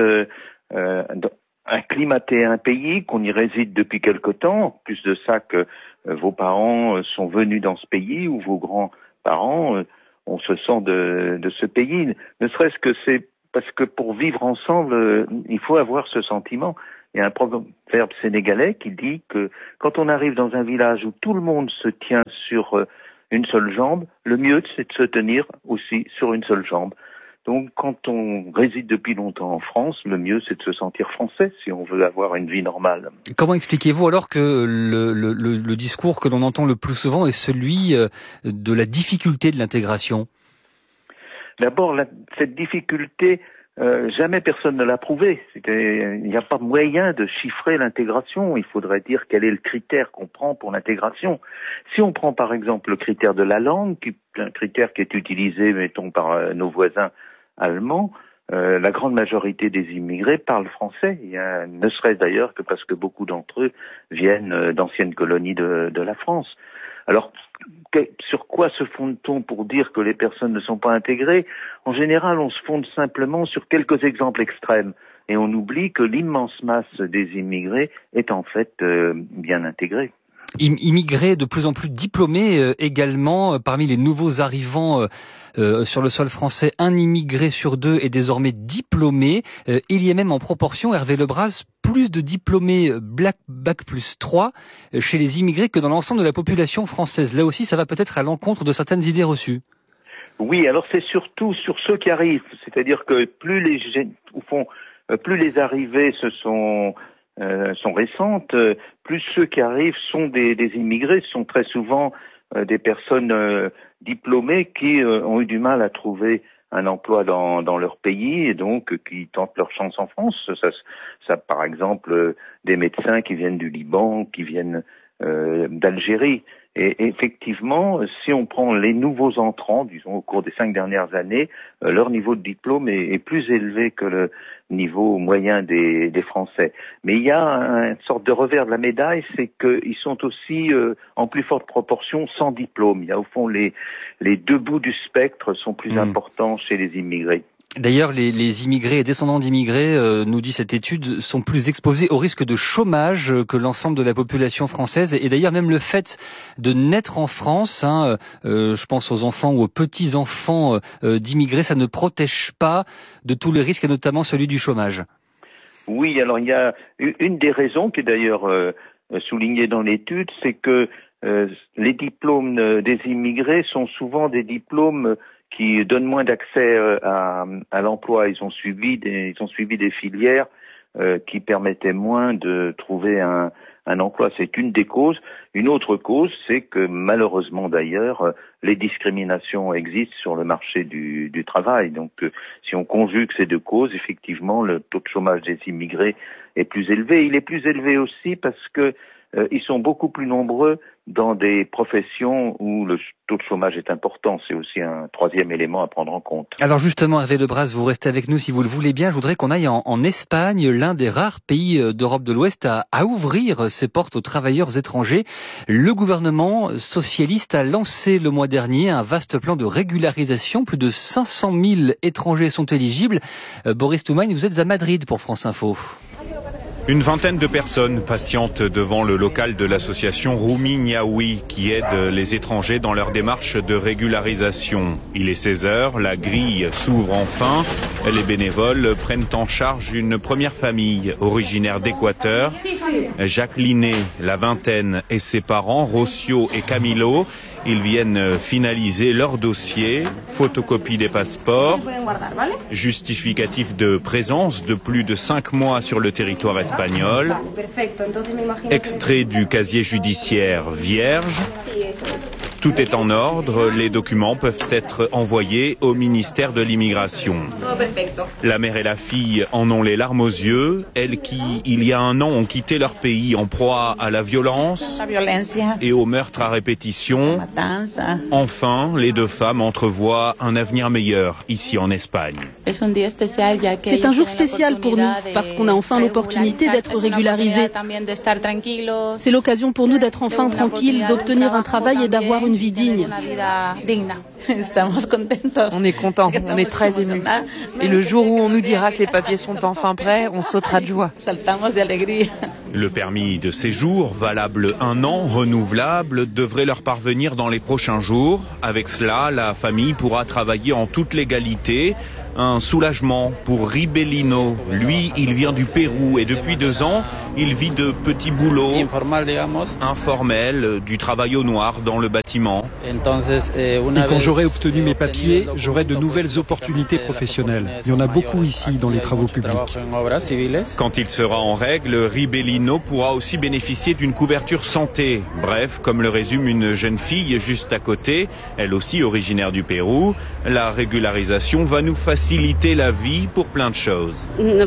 acclimaté à un pays, qu'on y réside depuis quelque temps, en plus de ça que vos parents sont venus dans ce pays ou vos grands-parents, on se sent de ce pays. Ne serait-ce que c'est parce que pour vivre ensemble, il faut avoir ce sentiment. Il y a un proverbe sénégalais qui dit que quand on arrive dans un village où tout le monde se tient sur une seule jambe, le mieux c'est de se tenir aussi sur une seule jambe. Donc, quand on réside depuis longtemps en France, le mieux, c'est de se sentir français si on veut avoir une vie normale. Comment expliquez-vous alors que le discours que l'on entend le plus souvent est celui de la difficulté de l'intégration ? D'abord, cette difficulté, jamais personne ne l'a prouvée. Il n'y a pas moyen de chiffrer l'intégration. Il faudrait dire quel est le critère qu'on prend pour l'intégration. Si on prend par exemple le critère de la langue, un critère qui est utilisé, mettons, par nos voisins allemands, la grande majorité des immigrés parlent français. Ne serait-ce d'ailleurs que parce que beaucoup d'entre eux viennent d'anciennes colonies de la France. Alors, sur quoi se fonde-t-on pour dire que les personnes ne sont pas intégrées ? En général, on se fonde simplement sur quelques exemples extrêmes et on oublie que l'immense masse des immigrés est en fait bien intégrée. Immigrés de plus en plus diplômés également. Parmi les nouveaux arrivants sur le sol français, un immigré sur deux est désormais diplômé. Il y a même en proportion, Hervé Lebras, plus de diplômés Bac+3 chez les immigrés que dans l'ensemble de la population française. Là aussi, ça va peut-être à l'encontre de certaines idées reçues. Oui, alors c'est surtout sur ceux qui arrivent. C'est-à-dire que plus les arrivées sont récentes, plus ceux qui arrivent sont des immigrés, sont très souvent des personnes diplômées qui ont eu du mal à trouver un emploi dans leur pays et donc qui tentent leur chance en France. Ça par exemple, des médecins qui viennent du Liban, qui viennent d'Algérie. Et effectivement, si on prend les nouveaux entrants, disons au cours des 5 dernières années, leur niveau de diplôme est plus élevé que le niveau moyen des Français. Mais il y a une sorte de revers de la médaille, c'est qu'ils sont aussi en plus forte proportion sans diplôme. Il y a au fond les deux bouts du spectre sont plus importants chez les immigrés. D'ailleurs, les immigrés et descendants d'immigrés, nous dit cette étude, sont plus exposés au risque de chômage que l'ensemble de la population française. Et d'ailleurs, même le fait de naître en France, je pense aux enfants ou aux petits-enfants d'immigrés, ça ne protège pas de tous les risques, et notamment celui du chômage. Oui, alors il y a une des raisons qui est d'ailleurs soulignée dans l'étude, c'est que les diplômes des immigrés sont souvent des diplômes qui donnent moins d'accès à l'emploi. Ils ont suivi des filières qui permettaient moins de trouver un emploi. C'est une des causes. Une autre cause, c'est que malheureusement d'ailleurs, les discriminations existent sur le marché du travail. Donc si on conjugue ces deux causes, effectivement, le taux de chômage des immigrés est plus élevé. Il est plus élevé aussi parce que ils sont beaucoup plus nombreux dans des professions où le taux de chômage est important. C'est aussi un troisième élément à prendre en compte. Alors justement, Hervé Lebras, vous restez avec nous si vous le voulez bien. Je voudrais qu'on aille en Espagne, l'un des rares pays d'Europe de l'Ouest à ouvrir ses portes aux travailleurs étrangers. Le gouvernement socialiste a lancé le mois dernier un vaste plan de régularisation. Plus de 500 000 étrangers sont éligibles. Boris Toumagne, vous êtes à Madrid pour France Info. Une vingtaine de personnes patientent devant le local de l'association Rumi Niaoui qui aide les étrangers dans leur démarche de régularisation. Il est 16h, la grille s'ouvre enfin. Les bénévoles prennent en charge une première famille originaire d'Équateur. Jacqueline, la vingtaine, et ses parents, Rocio et Camilo. Ils viennent finaliser leur dossier, photocopie des passeports, justificatif de présence de plus de 5 mois sur le territoire espagnol, extrait du casier judiciaire vierge. Tout est en ordre, les documents peuvent être envoyés au ministère de l'Immigration. La mère et la fille en ont les larmes aux yeux, elles qui, il y a un an, ont quitté leur pays en proie à la violence et au meurtre à répétition. Enfin, les deux femmes entrevoient un avenir meilleur ici en Espagne. C'est un jour spécial pour nous parce qu'on a enfin l'opportunité d'être régularisés. C'est l'occasion pour nous d'être enfin tranquilles, d'obtenir un travail et d'avoir une vie digne. On est content, on est très émus. Et le jour où on nous dira que les papiers sont enfin prêts, on sautera de joie. Le permis de séjour, valable 1 an, renouvelable, devrait leur parvenir dans les prochains jours. Avec cela, la famille pourra travailler en toute légalité. Un soulagement pour Ribelino. Lui, il vient du Pérou et depuis 2 ans, il vit de petits boulots informels, du travail au noir dans le bâtiment. Et quand j'aurai obtenu mes papiers, j'aurai de nouvelles opportunités professionnelles. Il y en a beaucoup ici dans les travaux publics. Quand il sera en règle, Ribelino pourra aussi bénéficier d'une couverture santé. Bref, comme le résume une jeune fille juste à côté, elle aussi originaire du Pérou, la régularisation va nous faciliter la vie pour plein de choses.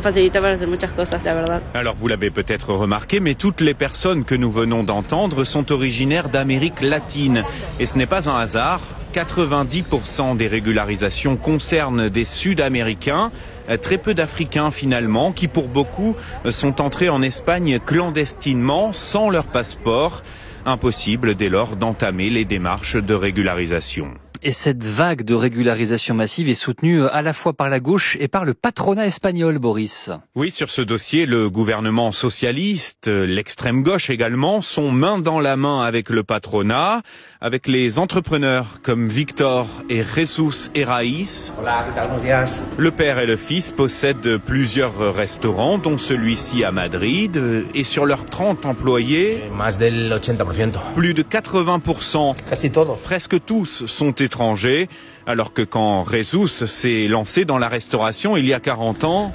Alors vous l'avez peut-être remarqué, mais toutes les personnes que nous venons d'entendre sont originaires d'Amérique latine. Et ce n'est pas un hasard, 90% des régularisations concernent des Sud-Américains, très peu d'Africains finalement, qui pour beaucoup sont entrés en Espagne clandestinement, sans leur passeport. Impossible dès lors d'entamer les démarches de régularisation. Et cette vague de régularisation massive est soutenue à la fois par la gauche et par le patronat espagnol, Boris. Oui, sur ce dossier, le gouvernement socialiste, l'extrême gauche également, sont main dans la main avec le patronat, avec les entrepreneurs comme Victor et Jesus Herraiz. Le père et le fils possèdent plusieurs restaurants, dont celui-ci à Madrid, et sur leurs 30 employés, plus de 80%, presque tous sont étrangers, alors que quand Jesus s'est lancé dans la restauration il y a 40 ans,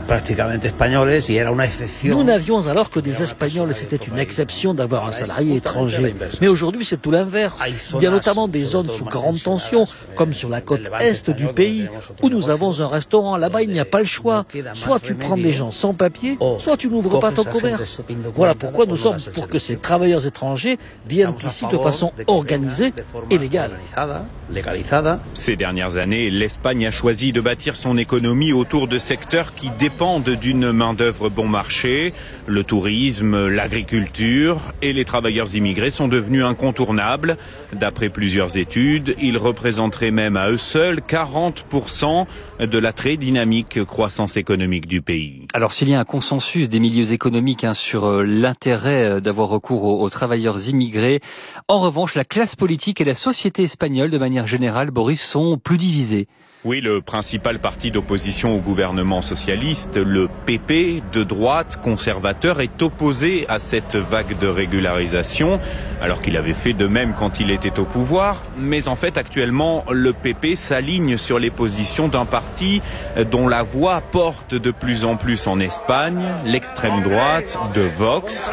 nous n'avions alors que des Espagnols, c'était une exception d'avoir un salarié étranger. Mais aujourd'hui c'est tout l'inverse. Il y a notamment des zones sous grande tension, comme sur la côte est du pays, où nous avons un restaurant. Là-bas il n'y a pas le choix. Soit tu prends des gens sans papier, soit tu n'ouvres pas ton commerce. Voilà pourquoi nous sommes pour que ces travailleurs étrangers viennent ici de façon organisée et légale. Ces dernières années, l'Espagne a choisi de bâtir son économie autour de secteurs qui dépendent d'une main-d'œuvre bon marché. Le tourisme, l'agriculture et les travailleurs immigrés sont devenus incontournables. D'après plusieurs études, ils représenteraient même à eux seuls 40% de la très dynamique croissance économique du pays. Alors s'il y a un consensus des milieux économiques sur l'intérêt d'avoir recours aux travailleurs immigrés, en revanche, la classe politique et la société espagnole, de manière générale, Boris, sont plus divisés. Oui, le principal parti d'opposition au gouvernement socialiste, le PP, de droite, conservateur, est opposé à cette vague de régularisation, alors qu'il avait fait de même quand il était au pouvoir. Mais en fait, actuellement, le PP s'aligne sur les positions d'un parti dont la voix porte de plus en plus en Espagne, l'extrême droite de Vox.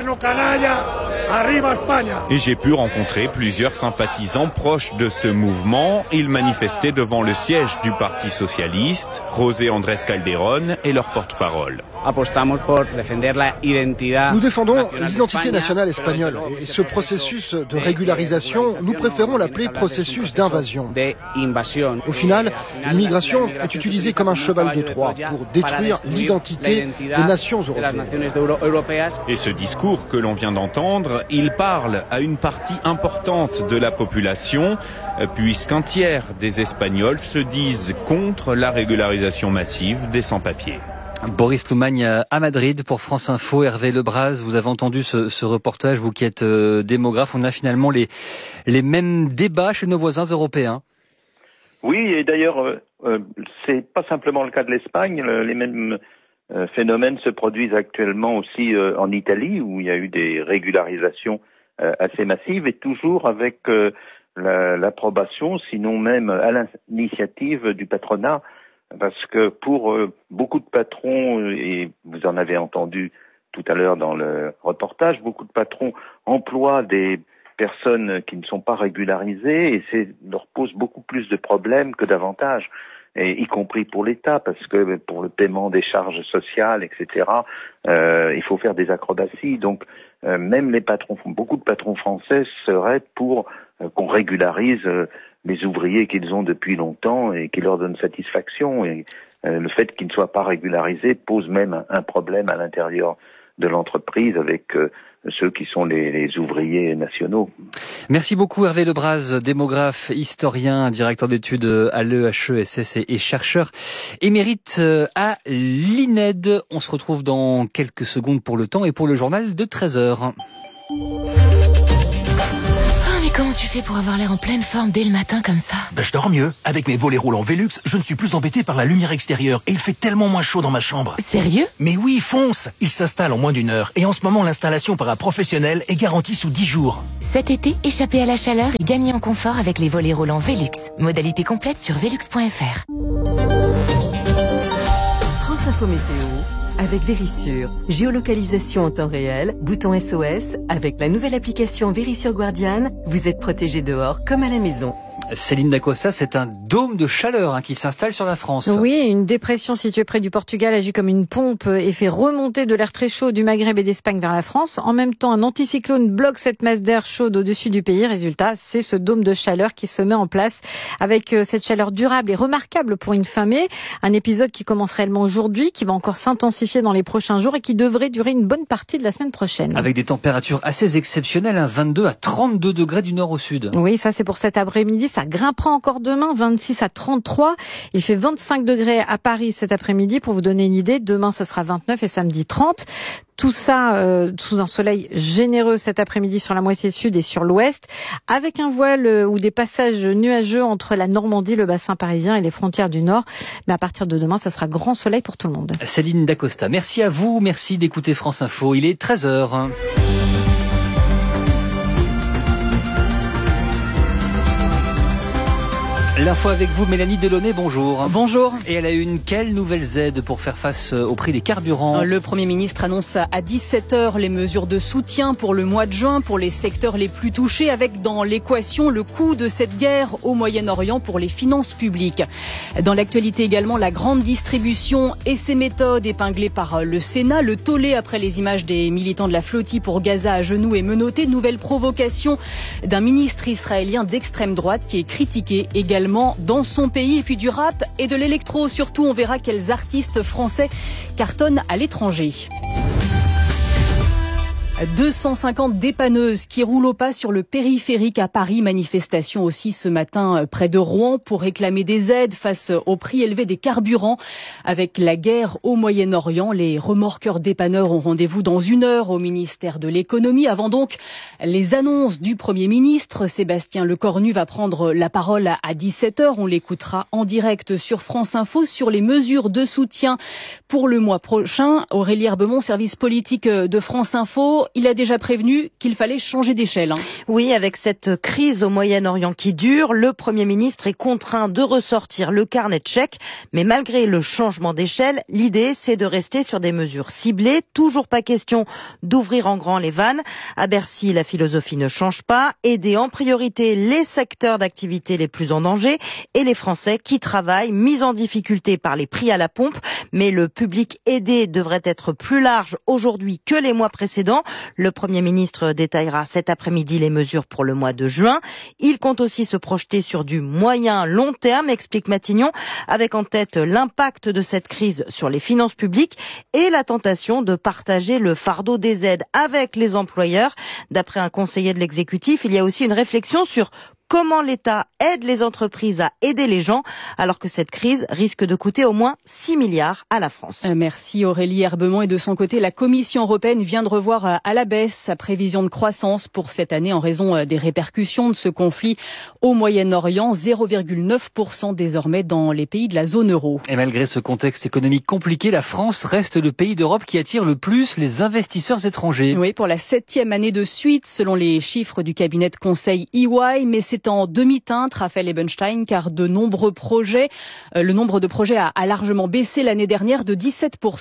Et j'ai pu rencontrer plusieurs sympathisants proches de ce mouvement. Ils manifestaient devant le siège du Parti socialiste, José Andrés Calderón est leur porte-parole. Nous défendons l'identité nationale espagnole et ce processus de régularisation, nous préférons l'appeler processus d'invasion. Au final, l'immigration est utilisée comme un cheval de Troie pour détruire l'identité des nations européennes. Et ce discours que l'on vient d'entendre, il parle à une partie importante de la population, puisqu'un tiers des Espagnols se disent contre la régularisation massive des sans-papiers. Boris Loumagne à Madrid pour France Info. Hervé Lebras, vous avez entendu ce reportage, vous qui êtes démographe. On a finalement les mêmes débats chez nos voisins européens. Oui, et d'ailleurs, c'est pas simplement le cas de l'Espagne. Les mêmes phénomènes se produisent actuellement aussi en Italie, où il y a eu des régularisations assez massives, et toujours avec l'approbation, sinon même à l'initiative du patronat. Parce que pour beaucoup de patrons, et vous en avez entendu tout à l'heure dans le reportage, beaucoup de patrons emploient des personnes qui ne sont pas régularisées et leur pose beaucoup plus de problèmes que d'avantages. Et y compris pour l'État, parce que pour le paiement des charges sociales, etc., il faut faire des acrobaties. Donc, même les patrons, beaucoup de patrons français seraient pour qu'on régularise les ouvriers qu'ils ont depuis longtemps et qui leur donnent satisfaction. Et le fait qu'ils ne soient pas régularisés pose même un problème à l'intérieur de l'entreprise avec ceux qui sont les ouvriers nationaux. Merci beaucoup Hervé Lebras, démographe, historien, directeur d'études à l'EHESS et chercheur émérite à l'INED. On se retrouve dans quelques secondes pour le temps et pour le journal de 13h. Comment tu fais pour avoir l'air en pleine forme dès le matin comme ça? Je dors mieux. Avec mes volets roulants Velux, je ne suis plus embêté par la lumière extérieure et il fait tellement moins chaud dans ma chambre. Sérieux? Mais oui, fonce! Il s'installe en moins d'1 heure et en ce moment l'installation par un professionnel est garantie sous 10 jours. Cet été, échappez à la chaleur et gagnez en confort avec les volets roulants Velux. Modalité complète sur velux.fr. France Info Météo avec Vérissure. Géolocalisation en temps réel, bouton SOS. Avec la nouvelle application Vérissure Guardian, vous êtes protégé dehors comme à la maison. Céline Dacosta, c'est un dôme de chaleur qui s'installe sur la France. Oui, une dépression située près du Portugal agit comme une pompe et fait remonter de l'air très chaud du Maghreb et d'Espagne vers la France. En même temps, un anticyclone bloque cette masse d'air chaude au-dessus du pays. Résultat, c'est ce dôme de chaleur qui se met en place avec cette chaleur durable et remarquable pour une fin mai. Un épisode qui commence réellement aujourd'hui, qui va encore s'intensifier dans les prochains jours et qui devrait durer une bonne partie de la semaine prochaine. Avec des températures assez exceptionnelles, 22 à 32 degrés du nord au sud. Oui, ça c'est pour cet après-midi. Ça grimpera encore demain, 26 à 33. Il fait 25 degrés à Paris cet après-midi. Pour vous donner une idée, demain ce sera 29 et samedi 30. Tout ça sous un soleil généreux cet après-midi sur la moitié sud et sur l'ouest, avec un voile ou des passages nuageux entre la Normandie, le bassin parisien et les frontières du nord. Mais à partir de demain, ça sera grand soleil pour tout le monde. Céline Dacosta, merci à vous. Merci d'écouter France Info. Il est 13h. L'info avec vous, Mélanie Delaunay, bonjour. Bonjour. Et elle a une quelle nouvelles aides pour faire face au prix des carburants? Le Premier ministre annonce à 17h les mesures de soutien pour le mois de juin pour les secteurs les plus touchés, avec dans l'équation le coût de cette guerre au Moyen-Orient pour les finances publiques. Dans l'actualité également, la grande distribution et ses méthodes épinglées par le Sénat, le tollé après les images des militants de la flottille pour Gaza à genoux et menottés, nouvelle provocation d'un ministre israélien d'extrême droite qui est critiqué également dans son pays, et puis du rap et de l'électro. Surtout, on verra quels artistes français cartonnent à l'étranger. 250 dépanneuses qui roulent au pas sur le périphérique à Paris. Manifestation aussi ce matin près de Rouen pour réclamer des aides face au prix élevé des carburants. Avec la guerre au Moyen-Orient, les remorqueurs dépanneurs ont rendez-vous dans 1 heure au ministère de l'économie. Avant donc les annonces du Premier ministre, Sébastien Lecornu va prendre la parole à 17h. On l'écoutera en direct sur France Info sur les mesures de soutien pour le mois prochain. Aurélie Herbemont, service politique de France Info. Il a déjà prévenu qu'il fallait changer d'échelle. Oui, avec cette crise au Moyen-Orient qui dure, le Premier ministre est contraint de ressortir le carnet de chèques. Mais malgré le changement d'échelle, l'idée, c'est de rester sur des mesures ciblées. Toujours pas question d'ouvrir en grand les vannes. À Bercy, la philosophie ne change pas. Aider en priorité les secteurs d'activité les plus en danger et les Français qui travaillent, mis en difficulté par les prix à la pompe. Mais le public aidé devrait être plus large aujourd'hui que les mois précédents. Le Premier ministre détaillera cet après-midi les mesures pour le mois de juin. Il compte aussi se projeter sur du moyen-long terme, explique Matignon, avec en tête l'impact de cette crise sur les finances publiques et la tentation de partager le fardeau des aides avec les employeurs. D'après un conseiller de l'exécutif, il y a aussi une réflexion sur comment l'État aide les entreprises à aider les gens, alors que cette crise risque de coûter au moins 6 milliards à la France. Merci Aurélie Herbemont. Et de son côté, la Commission européenne vient de revoir à la baisse sa prévision de croissance pour cette année en raison des répercussions de ce conflit au Moyen-Orient. 0,9% désormais dans les pays de la zone euro. Et malgré ce contexte économique compliqué, la France reste le pays d'Europe qui attire le plus les investisseurs étrangers. Oui, pour la 7e année de suite, selon les chiffres du cabinet de conseil EY, mais c'est en demi-teinte, Raphaël Ebenstein, car le nombre de projets a largement baissé l'année dernière de 17%.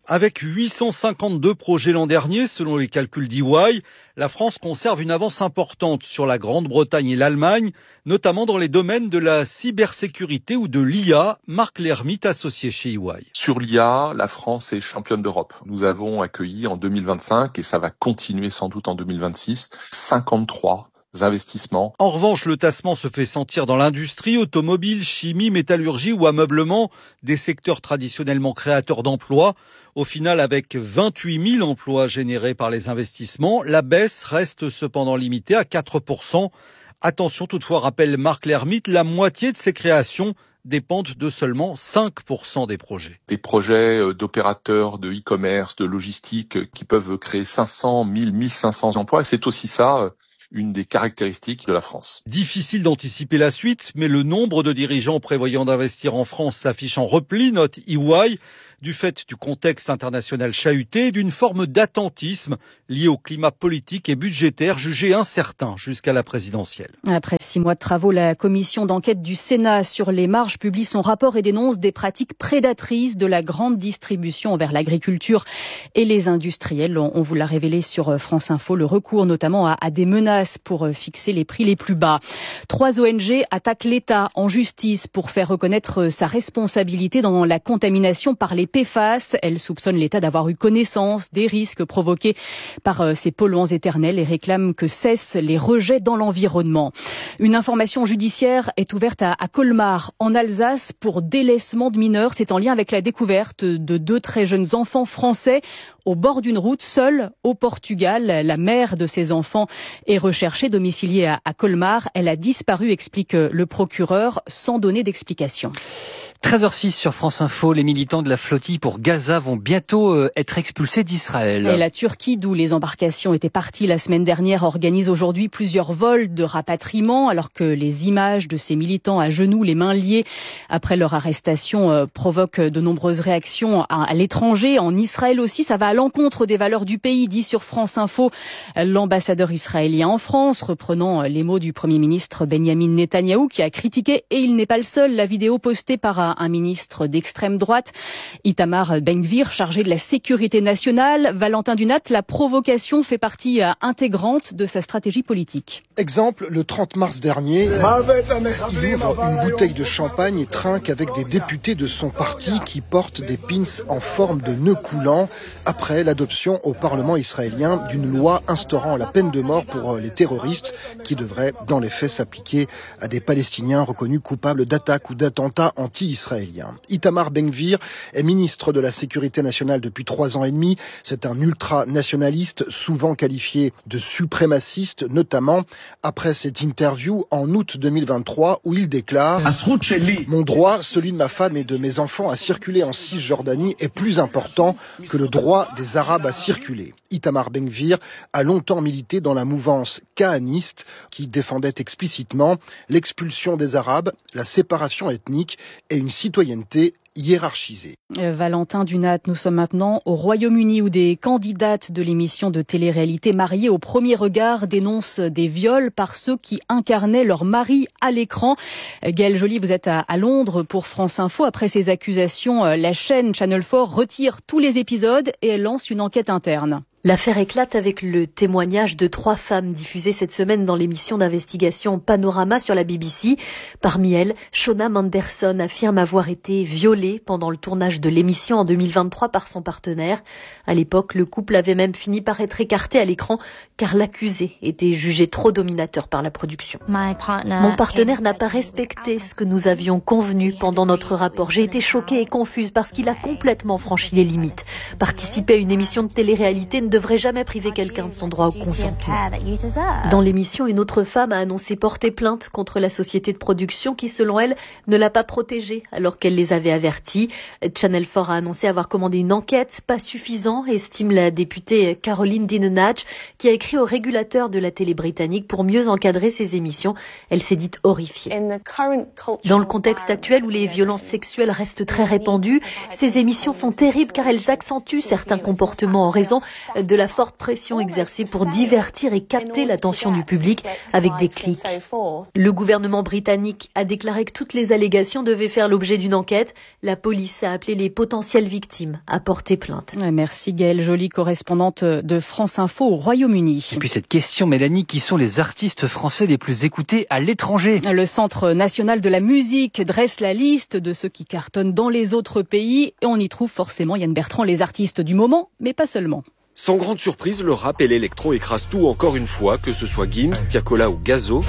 Avec 852 projets l'an dernier, selon les calculs d'EY, la France conserve une avance importante sur la Grande-Bretagne et l'Allemagne, notamment dans les domaines de la cybersécurité ou de l'IA. Marc Lermite, associé chez EY. Sur l'IA, la France est championne d'Europe. Nous avons accueilli en 2025, et ça va continuer sans doute en 2026, 53 investissements. En revanche, le tassement se fait sentir dans l'industrie, automobile, chimie, métallurgie ou ameublement, des secteurs traditionnellement créateurs d'emplois. Au final, avec 28 000 emplois générés par les investissements, la baisse reste cependant limitée à 4%. Attention toutefois, rappelle Marc Lermite, la moitié de ces créations dépendent de seulement 5% des projets. Des projets d'opérateurs de e-commerce, de logistique qui peuvent créer 500, 1000, 1500 emplois. Et c'est aussi ça une des caractéristiques de la France. Difficile d'anticiper la suite, mais le nombre de dirigeants prévoyant d'investir en France s'affiche en repli, note EY, du fait du contexte international chahuté et d'une forme d'attentisme liée au climat politique et budgétaire jugé incertain jusqu'à la présidentielle. Après 6 mois de travaux, la commission d'enquête du Sénat sur les marges publie son rapport et dénonce des pratiques prédatrices de la grande distribution envers l'agriculture et les industriels. On vous l'a révélé sur France Info, le recours notamment à des menaces pour fixer les prix les plus bas. 3 ONG attaquent l'État en justice pour faire reconnaître sa responsabilité dans la contamination par les PFAS. Elles soupçonnent l'État d'avoir eu connaissance des risques provoqués par ces polluants éternels et réclament que cessent les rejets dans l'environnement. Une information judiciaire est ouverte à Colmar, en Alsace, pour délaissement de mineurs. C'est en lien avec la découverte de 2 très jeunes enfants français au bord d'une route, seuls au Portugal. La mère de ces enfants est recherchée, domiciliée à Colmar. Elle a disparu, explique le procureur, sans donner d'explication. 13h06 sur France Info, les militants de la flottille pour Gaza vont bientôt être expulsés d'Israël. Et la Turquie, d'où les embarcations étaient parties la semaine dernière, organise aujourd'hui plusieurs vols de rapatriement, alors que les images de ces militants à genoux, les mains liées après leur arrestation, provoquent de nombreuses réactions à l'étranger. En Israël aussi, ça va à l'encontre des valeurs du pays, dit sur France Info l'ambassadeur israélien en France, reprenant les mots du Premier ministre Benjamin Netanyahou, qui a critiqué, et il n'est pas le seul, la vidéo postée par un ministre d'extrême droite, Itamar Ben-Gvir, chargé de la sécurité nationale. Valentin Dunat, la provocation fait partie intégrante de sa stratégie politique. Exemple, le 30 mars dernier, il ouvre une bouteille de champagne et trinque avec des députés de son parti qui portent des pins en forme de nœud coulant après l'adoption au Parlement israélien d'une loi instaurant la peine de mort pour les terroristes qui devrait, dans les faits, s'appliquer à des Palestiniens reconnus coupables d'attaques ou d'attentats anti-israéliens. Itamar Ben-Gvir est ministre de la Sécurité nationale depuis 3 ans et demi. C'est un ultranationaliste, souvent qualifié de suprémaciste, notamment après cette interview en août 2023 où il déclare « Mon droit, celui de ma femme et de mes enfants à circuler en Cisjordanie est plus important que le droit des Arabes à circuler ». Itamar Ben-Gvir a longtemps milité dans la mouvance kahaniste qui défendait explicitement l'expulsion des Arabes, la séparation ethnique et une citoyenneté hiérarchisée. Valentin Dunat, nous sommes maintenant au Royaume-Uni où des candidates de l'émission de télé-réalité Mariées au premier regard dénoncent des viols par ceux qui incarnaient leur mari à l'écran. Gaëlle Joly, vous êtes à Londres pour France Info. Après ces accusations, la chaîne Channel 4 retire tous les épisodes et elle lance une enquête interne. L'affaire éclate avec le témoignage de 3 femmes diffusées cette semaine dans l'émission d'investigation Panorama sur la BBC. Parmi elles, Shona Manderson affirme avoir été violée pendant le tournage de l'émission en 2023 par son partenaire. À l'époque, le couple avait même fini par être écarté à l'écran car l'accusé était jugé trop dominateur par la production. Mon partenaire n'a pas respecté ce que nous avions convenu pendant notre rapport. J'ai été choquée et confuse parce qu'il a complètement franchi les limites. Participer à une émission de télé-réalité ne devrait jamais priver quelqu'un de son droit au consentement. Dans l'émission, une autre femme a annoncé porter plainte contre la société de production qui, selon elle, ne l'a pas protégée alors qu'elle les avait avertis. Channel 4 a annoncé avoir commandé une enquête, pas suffisant, estime la députée Caroline Dinenage, qui a écrit au régulateur de la télé britannique pour mieux encadrer ses émissions. Elle s'est dite horrifiée. Dans le contexte actuel où les violences sexuelles restent très répandues, ces émissions sont terribles car elles accentuent certains comportements en raison de la forte pression exercée pour divertir et capter l'attention du public avec des clics. Le gouvernement britannique a déclaré que toutes les allégations devaient faire l'objet d'une enquête. La police a appelé les potentielles victimes à porter plainte. Merci Gaëlle Joly, correspondante de France Info au Royaume-Uni. Et puis cette question, Mélanie, qui sont les artistes français les plus écoutés à l'étranger? Le Centre national de la musique dresse la liste de ceux qui cartonnent dans les autres pays et on y trouve forcément, Yann Bertrand, les artistes du moment, mais pas seulement. Sans grande surprise, le rap et l'électro écrasent tout encore une fois, que ce soit Gims, Tiakola ou Gazo.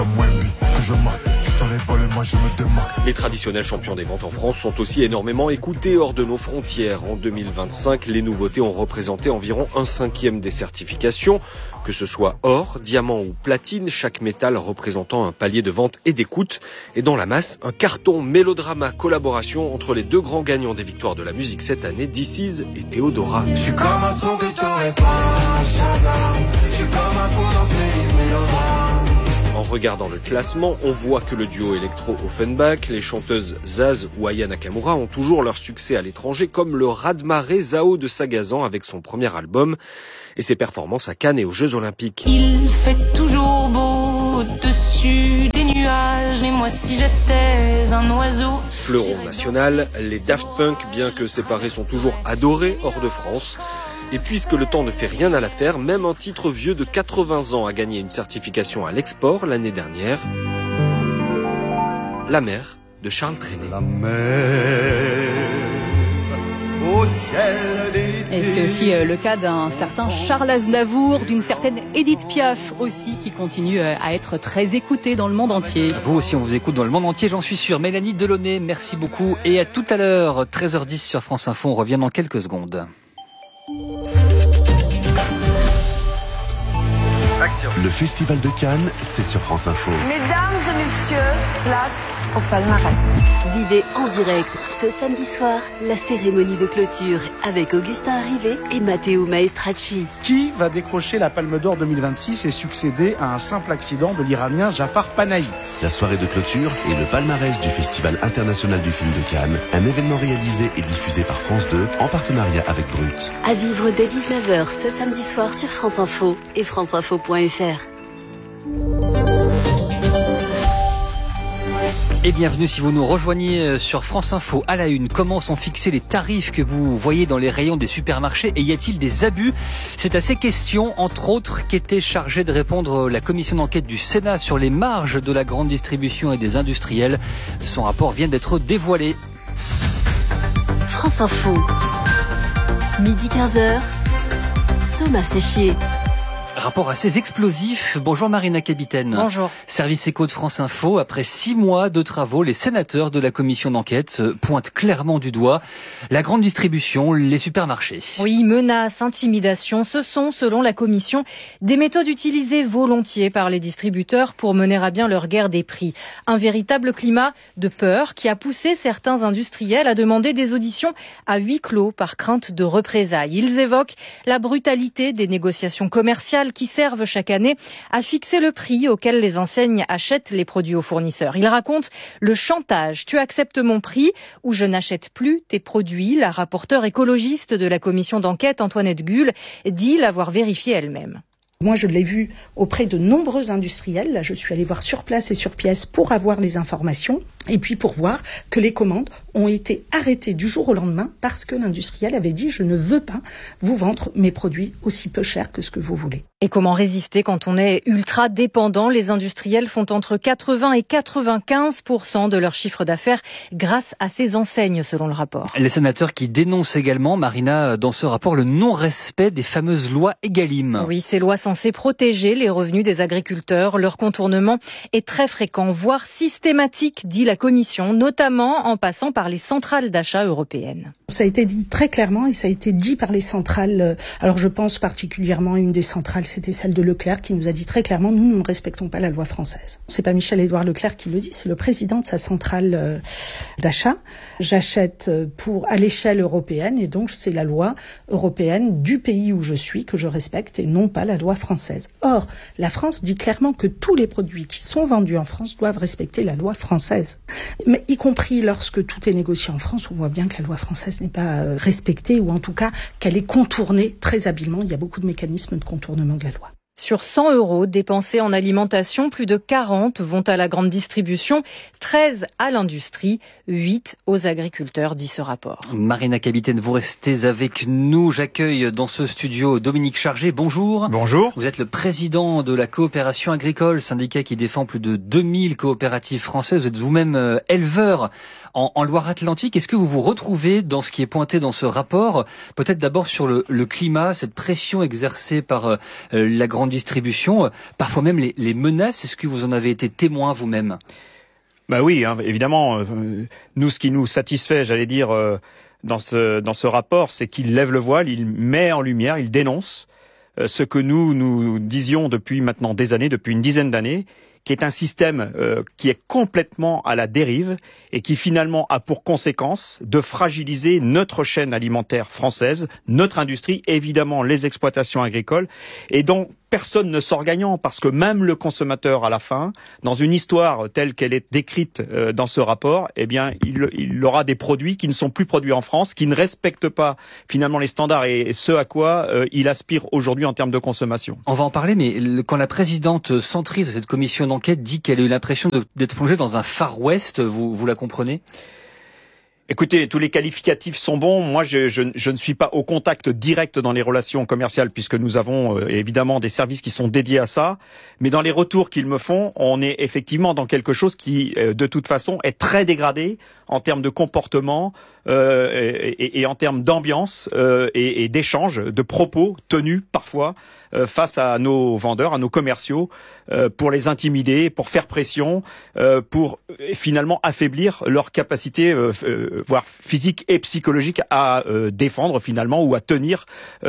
Les traditionnels champions des ventes en France sont aussi énormément écoutés hors de nos frontières. En 2025, les nouveautés ont représenté environ 1/5 des certifications. Que ce soit or, diamant ou platine, chaque métal représentant un palier de vente et d'écoute. Et dans la masse, un carton mélodrama collaboration entre les deux grands gagnants des victoires de la musique cette année, This Is et Théodora. Je suis comme un son que t'aurais pas, Shazam. Je suis comme un coup dans ce mélodrame. En regardant le classement, on voit que le duo électro-Offenbach, les chanteuses Zaz ou Aya Nakamura ont toujours leur succès à l'étranger, comme le raz-de-marée Zao de Sagazan avec son premier album et ses performances à Cannes et aux Jeux Olympiques. Il fait toujours beau au-dessus des nuages, mais moi si j'étais un oiseau... Fleuron national, les Daft Punk, bien que séparés, sont toujours adorés hors de France. Et puisque le temps ne fait rien à l'affaire, même un titre vieux de 80 ans a gagné une certification à l'export l'année dernière. La mer de Charles Trenet. La mer au ciel d'été. Et c'est aussi le cas d'un certain Charles Aznavour, d'une certaine Édith Piaf aussi, qui continue à être très écoutée dans le monde entier. Vous aussi, on vous écoute dans le monde entier, j'en suis sûr. Mélanie Delaunay, merci beaucoup. Et à tout à l'heure, 13h10 sur France Info, on revient dans quelques secondes. Le Festival de Cannes, c'est sur France Info. Mesdames et messieurs, place au palmarès. Vivez en direct ce samedi soir la cérémonie de clôture avec Augustin Arrivé et Matteo Maestracci. Qui va décrocher la Palme d'Or 2026 et succéder à un simple accident de l'Iranien Jafar Panahi? La soirée de clôture et le palmarès du Festival international du film de Cannes, un événement réalisé et diffusé par France 2 en partenariat avec Brut. À vivre dès 19h ce samedi soir sur France Info et franceinfo.fr. Et bienvenue si vous nous rejoignez sur France Info à la une. Comment sont fixés les tarifs que vous voyez dans les rayons des supermarchés et y a-t-il des abus? C'est à ces questions, entre autres, qu'était chargée de répondre la commission d'enquête du Sénat sur les marges de la grande distribution et des industriels. Son rapport vient d'être dévoilé. France Info, midi 15h, Thomas Séchier. Rapport assez explosif. Bonjour Marina Capitaine. Bonjour. Service éco de France Info. Après 6 mois de travaux, les sénateurs de la commission d'enquête pointent clairement du doigt la grande distribution, les supermarchés. Oui, menaces, intimidations, ce sont, selon la commission, des méthodes utilisées volontiers par les distributeurs pour mener à bien leur guerre des prix. Un véritable climat de peur qui a poussé certains industriels à demander des auditions à huis clos par crainte de représailles. Ils évoquent la brutalité des négociations commerciales qui servent chaque année à fixer le prix auquel les enseignes achètent les produits aux fournisseurs. Ils racontent le chantage. Tu acceptes mon prix ou je n'achète plus tes produits. La rapporteure écologiste de la commission d'enquête, Antoinette Guhl, dit l'avoir vérifié elle-même. Moi, je l'ai vu auprès de nombreux industriels. Là, je suis allée voir sur place et sur pièce pour avoir les informations et puis pour voir que les commandes ont été arrêtées du jour au lendemain parce que l'industriel avait dit « je ne veux pas vous vendre mes produits aussi peu chers que ce que vous voulez ». Et comment résister quand on est ultra dépendant? Les industriels font entre 80 et 95% de leur chiffre d'affaires grâce à ces enseignes, selon le rapport. Les sénateurs qui dénoncent également, Marina, dans ce rapport, le non-respect des fameuses lois Egalim. Oui, ces lois censées protéger les revenus des agriculteurs. Leur contournement est très fréquent, voire systématique, dit la Commission, notamment en passant par les centrales d'achat européennes. Ça a été dit très clairement et ça a été dit par les centrales. Alors je pense particulièrement à une des centrales, c'était celle de Leclerc qui nous a dit très clairement, nous ne respectons pas la loi française. C'est pas Michel-Édouard Leclerc qui le dit, c'est le président de sa centrale d'achat. J'achète à l'échelle européenne et donc c'est la loi européenne du pays où je suis que je respecte et non pas la loi française. Or, la France dit clairement que tous les produits qui sont vendus en France doivent respecter la loi française. Mais y compris lorsque tout est négocié en France, on voit bien que la loi française n'est pas respectée ou en tout cas qu'elle est contournée très habilement. Il y a beaucoup de mécanismes de contournement de la loi. Sur 100 € dépensés en alimentation, plus de 40 vont à la grande distribution, 13 à l'industrie, 8 aux agriculteurs, dit ce rapport. Marina Capitaine, vous restez avec nous. J'accueille dans ce studio Dominique Chargé. Bonjour. Bonjour. Vous êtes le président de la coopération agricole, syndicat qui défend plus de 2000 coopératives françaises. Vous êtes vous-même éleveur en Loire-Atlantique. Est-ce que vous vous retrouvez dans ce qui est pointé dans ce rapport? Peut-être d'abord sur le climat, cette pression exercée par la grande distribution, parfois même les menaces. Est-ce que vous en avez été témoin vous-même? Bah oui, hein, évidemment. Nous, ce qui nous satisfait, j'allais dire, dans ce rapport, c'est qu'il lève le voile, il met en lumière, il dénonce ce que nous disions depuis maintenant des années, depuis une dizaine d'années, qui est un système qui est complètement à la dérive et qui finalement a pour conséquence de fragiliser notre chaîne alimentaire française, notre industrie, évidemment les exploitations agricoles, et dont personne ne sort gagnant, parce que même le consommateur à la fin, dans une histoire telle qu'elle est décrite dans ce rapport, eh bien il aura des produits qui ne sont plus produits en France, qui ne respectent pas finalement les standards et ce à quoi il aspire aujourd'hui en termes de consommation. On va en parler, mais quand la présidente centriste de cette commission d'enquête dit qu'elle a eu l'impression d'être plongée dans un Far West, vous la comprenez ? Écoutez, tous les qualificatifs sont bons. Moi, je ne suis pas au contact direct dans les relations commerciales puisque nous avons évidemment des services qui sont dédiés à ça. Mais dans les retours qu'ils me font, on est effectivement dans quelque chose qui, de toute façon, est très dégradé en termes de comportement et en termes d'ambiance et d'échanges, de propos tenus parfois face à nos vendeurs, à nos commerciaux, pour les intimider, pour faire pression, pour finalement affaiblir leur capacité, voire physique et psychologique, à défendre finalement ou à tenir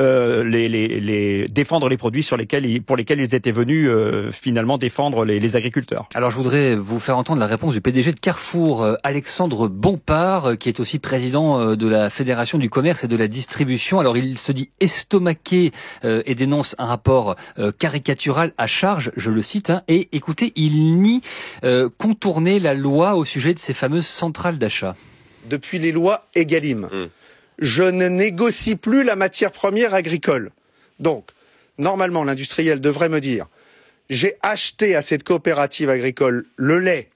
défendre les produits pour lesquels ils étaient venus finalement défendre les agriculteurs. Alors je voudrais vous faire entendre la réponse du PDG de Carrefour, Alexandre Bompard, qui est aussi président de la Fédération du commerce et de la distribution. Alors il se dit estomaqué et dénonce un rapport caricatural à charge, je le cite, et écoutez, il nie contourner la loi au sujet de ces fameuses centrales d'achat. Depuis les lois Egalim, je ne négocie plus la matière première agricole. Donc, normalement, l'industriel devrait me dire, j'ai acheté à cette coopérative agricole le lait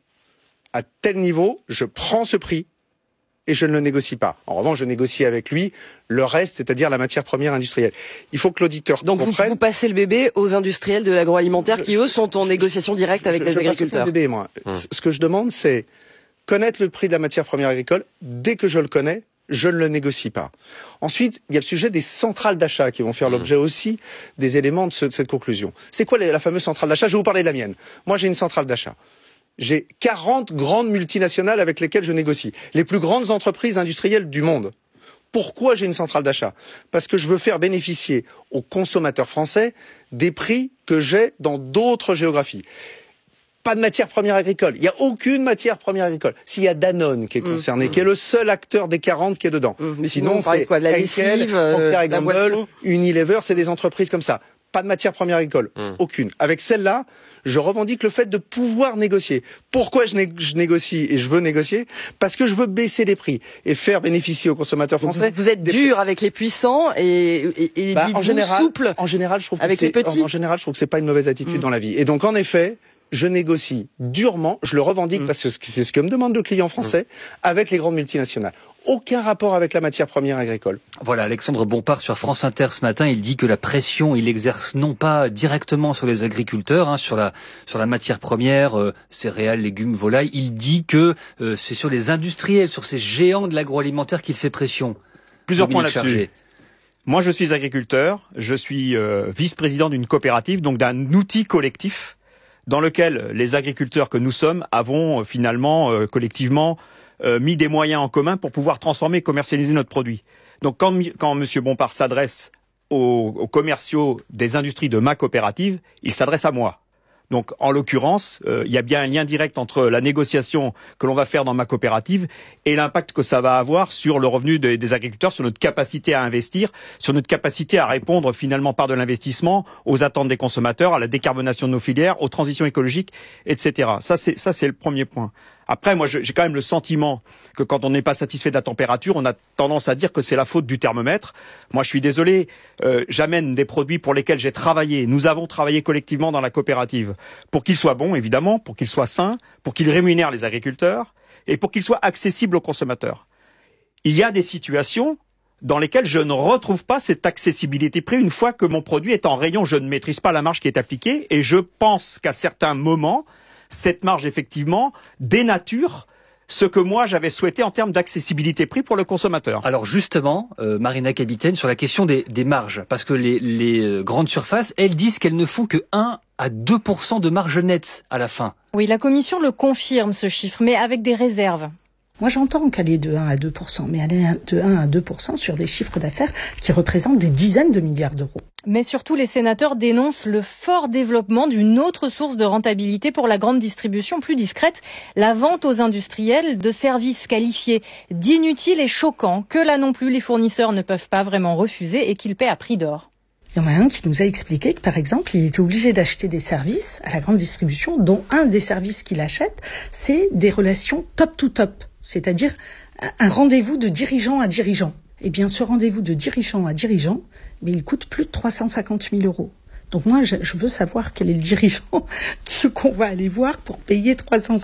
à tel niveau, je prends ce prix et je ne le négocie pas. En revanche, je négocie avec lui le reste, c'est-à-dire la matière première industrielle. Il faut que l'auditeur comprenne... Donc vous passez le bébé aux industriels de l'agroalimentaire qui, eux, sont en négociation directe avec les agriculteurs. Le bébé, moi. Ce que je demande, c'est connaître le prix de la matière première agricole. Dès que je le connais, je ne le négocie pas. Ensuite, il y a le sujet des centrales d'achat qui vont faire l'objet aussi des éléments de cette conclusion. C'est quoi la fameuse centrale d'achat? Je vais vous parler de la mienne. Moi, j'ai une centrale d'achat. J'ai 40 grandes multinationales avec lesquelles je négocie. Les plus grandes entreprises industrielles du monde. Pourquoi j'ai une centrale d'achat? Parce que je veux faire bénéficier aux consommateurs français des prix que j'ai dans d'autres géographies. Pas de matière première agricole. Il n'y a aucune matière première agricole. S'il y a Danone qui est concerné, qui est le seul acteur des 40 qui est dedans. Mais sinon on quoi, de la lessive, Procter & la Gamble, boisson. Unilever, c'est des entreprises comme ça. Pas de matière première agricole. Aucune. Avec celle-là, je revendique le fait de pouvoir négocier. Pourquoi je négocie et je veux négocier? Parce que je veux baisser les prix et faire bénéficier aux consommateurs français. Vous êtes dur avec les puissants et souple en général, je trouve avec les petits. En général, je trouve que c'est pas une mauvaise attitude dans la vie. Et donc, en effet, je négocie durement, je le revendique parce que c'est ce que me demande le client français avec les grandes multinationales. Aucun rapport avec la matière première agricole. Voilà, Alexandre Bompard sur France Inter ce matin, il dit que la pression, il exerce non pas directement sur les agriculteurs, sur la matière première, céréales, légumes, volailles, il dit que c'est sur les industriels, sur ces géants de l'agroalimentaire qu'il fait pression. Plusieurs points là-dessus. Moi, je suis agriculteur, je suis vice-président d'une coopérative, donc d'un outil collectif dans lequel les agriculteurs que nous sommes avons finalement collectivement mis des moyens en commun pour pouvoir transformer et commercialiser notre produit. Donc quand M. Bompard s'adresse aux commerciaux des industries de ma coopérative, ils s'adressent à moi. Donc, en l'occurrence, il y a bien un lien direct entre la négociation que l'on va faire dans ma coopérative et l'impact que ça va avoir sur le revenu des agriculteurs, sur notre capacité à investir, sur notre capacité à répondre finalement par de l'investissement aux attentes des consommateurs, à la décarbonation de nos filières, aux transitions écologiques, etc. Ça, c'est le premier point. Après, moi, j'ai quand même le sentiment que quand on n'est pas satisfait de la température, on a tendance à dire que c'est la faute du thermomètre. Moi, je suis désolé, j'amène des produits pour lesquels j'ai travaillé. Nous avons travaillé collectivement dans la coopérative pour qu'ils soient bons, évidemment, pour qu'ils soient sains, pour qu'ils rémunèrent les agriculteurs et pour qu'ils soient accessibles aux consommateurs. Il y a des situations dans lesquelles je ne retrouve pas cette accessibilité prix une fois que mon produit est en rayon. Je ne maîtrise pas la marge qui est appliquée et je pense qu'à certains moments, cette marge, effectivement, dénature ce que moi j'avais souhaité en termes d'accessibilité prix pour le consommateur. Alors justement, Marina Kapitaine, sur la question des marges, parce que les grandes surfaces, elles disent qu'elles ne font que 1 à 2% de marge nette à la fin. Oui, la Commission le confirme, ce chiffre, mais avec des réserves. Moi, j'entends qu'aller de 1 à 2%, mais aller de 1 à 2% sur des chiffres d'affaires qui représentent des dizaines de milliards d'euros. Mais surtout, les sénateurs dénoncent le fort développement d'une autre source de rentabilité pour la grande distribution plus discrète, la vente aux industriels de services qualifiés d'inutiles et choquants, que là non plus les fournisseurs ne peuvent pas vraiment refuser et qu'ils paient à prix d'or. Il y en a un qui nous a expliqué que, par exemple, il était obligé d'acheter des services à la grande distribution, dont un des services qu'il achète, c'est des relations top-to-top, c'est-à-dire un rendez-vous de dirigeant à dirigeant. Eh bien, ce rendez-vous de dirigeant à dirigeant, mais il coûte plus de 350 000 euros. Donc moi, je veux savoir quel est le dirigeant qu'on va aller voir pour payer 350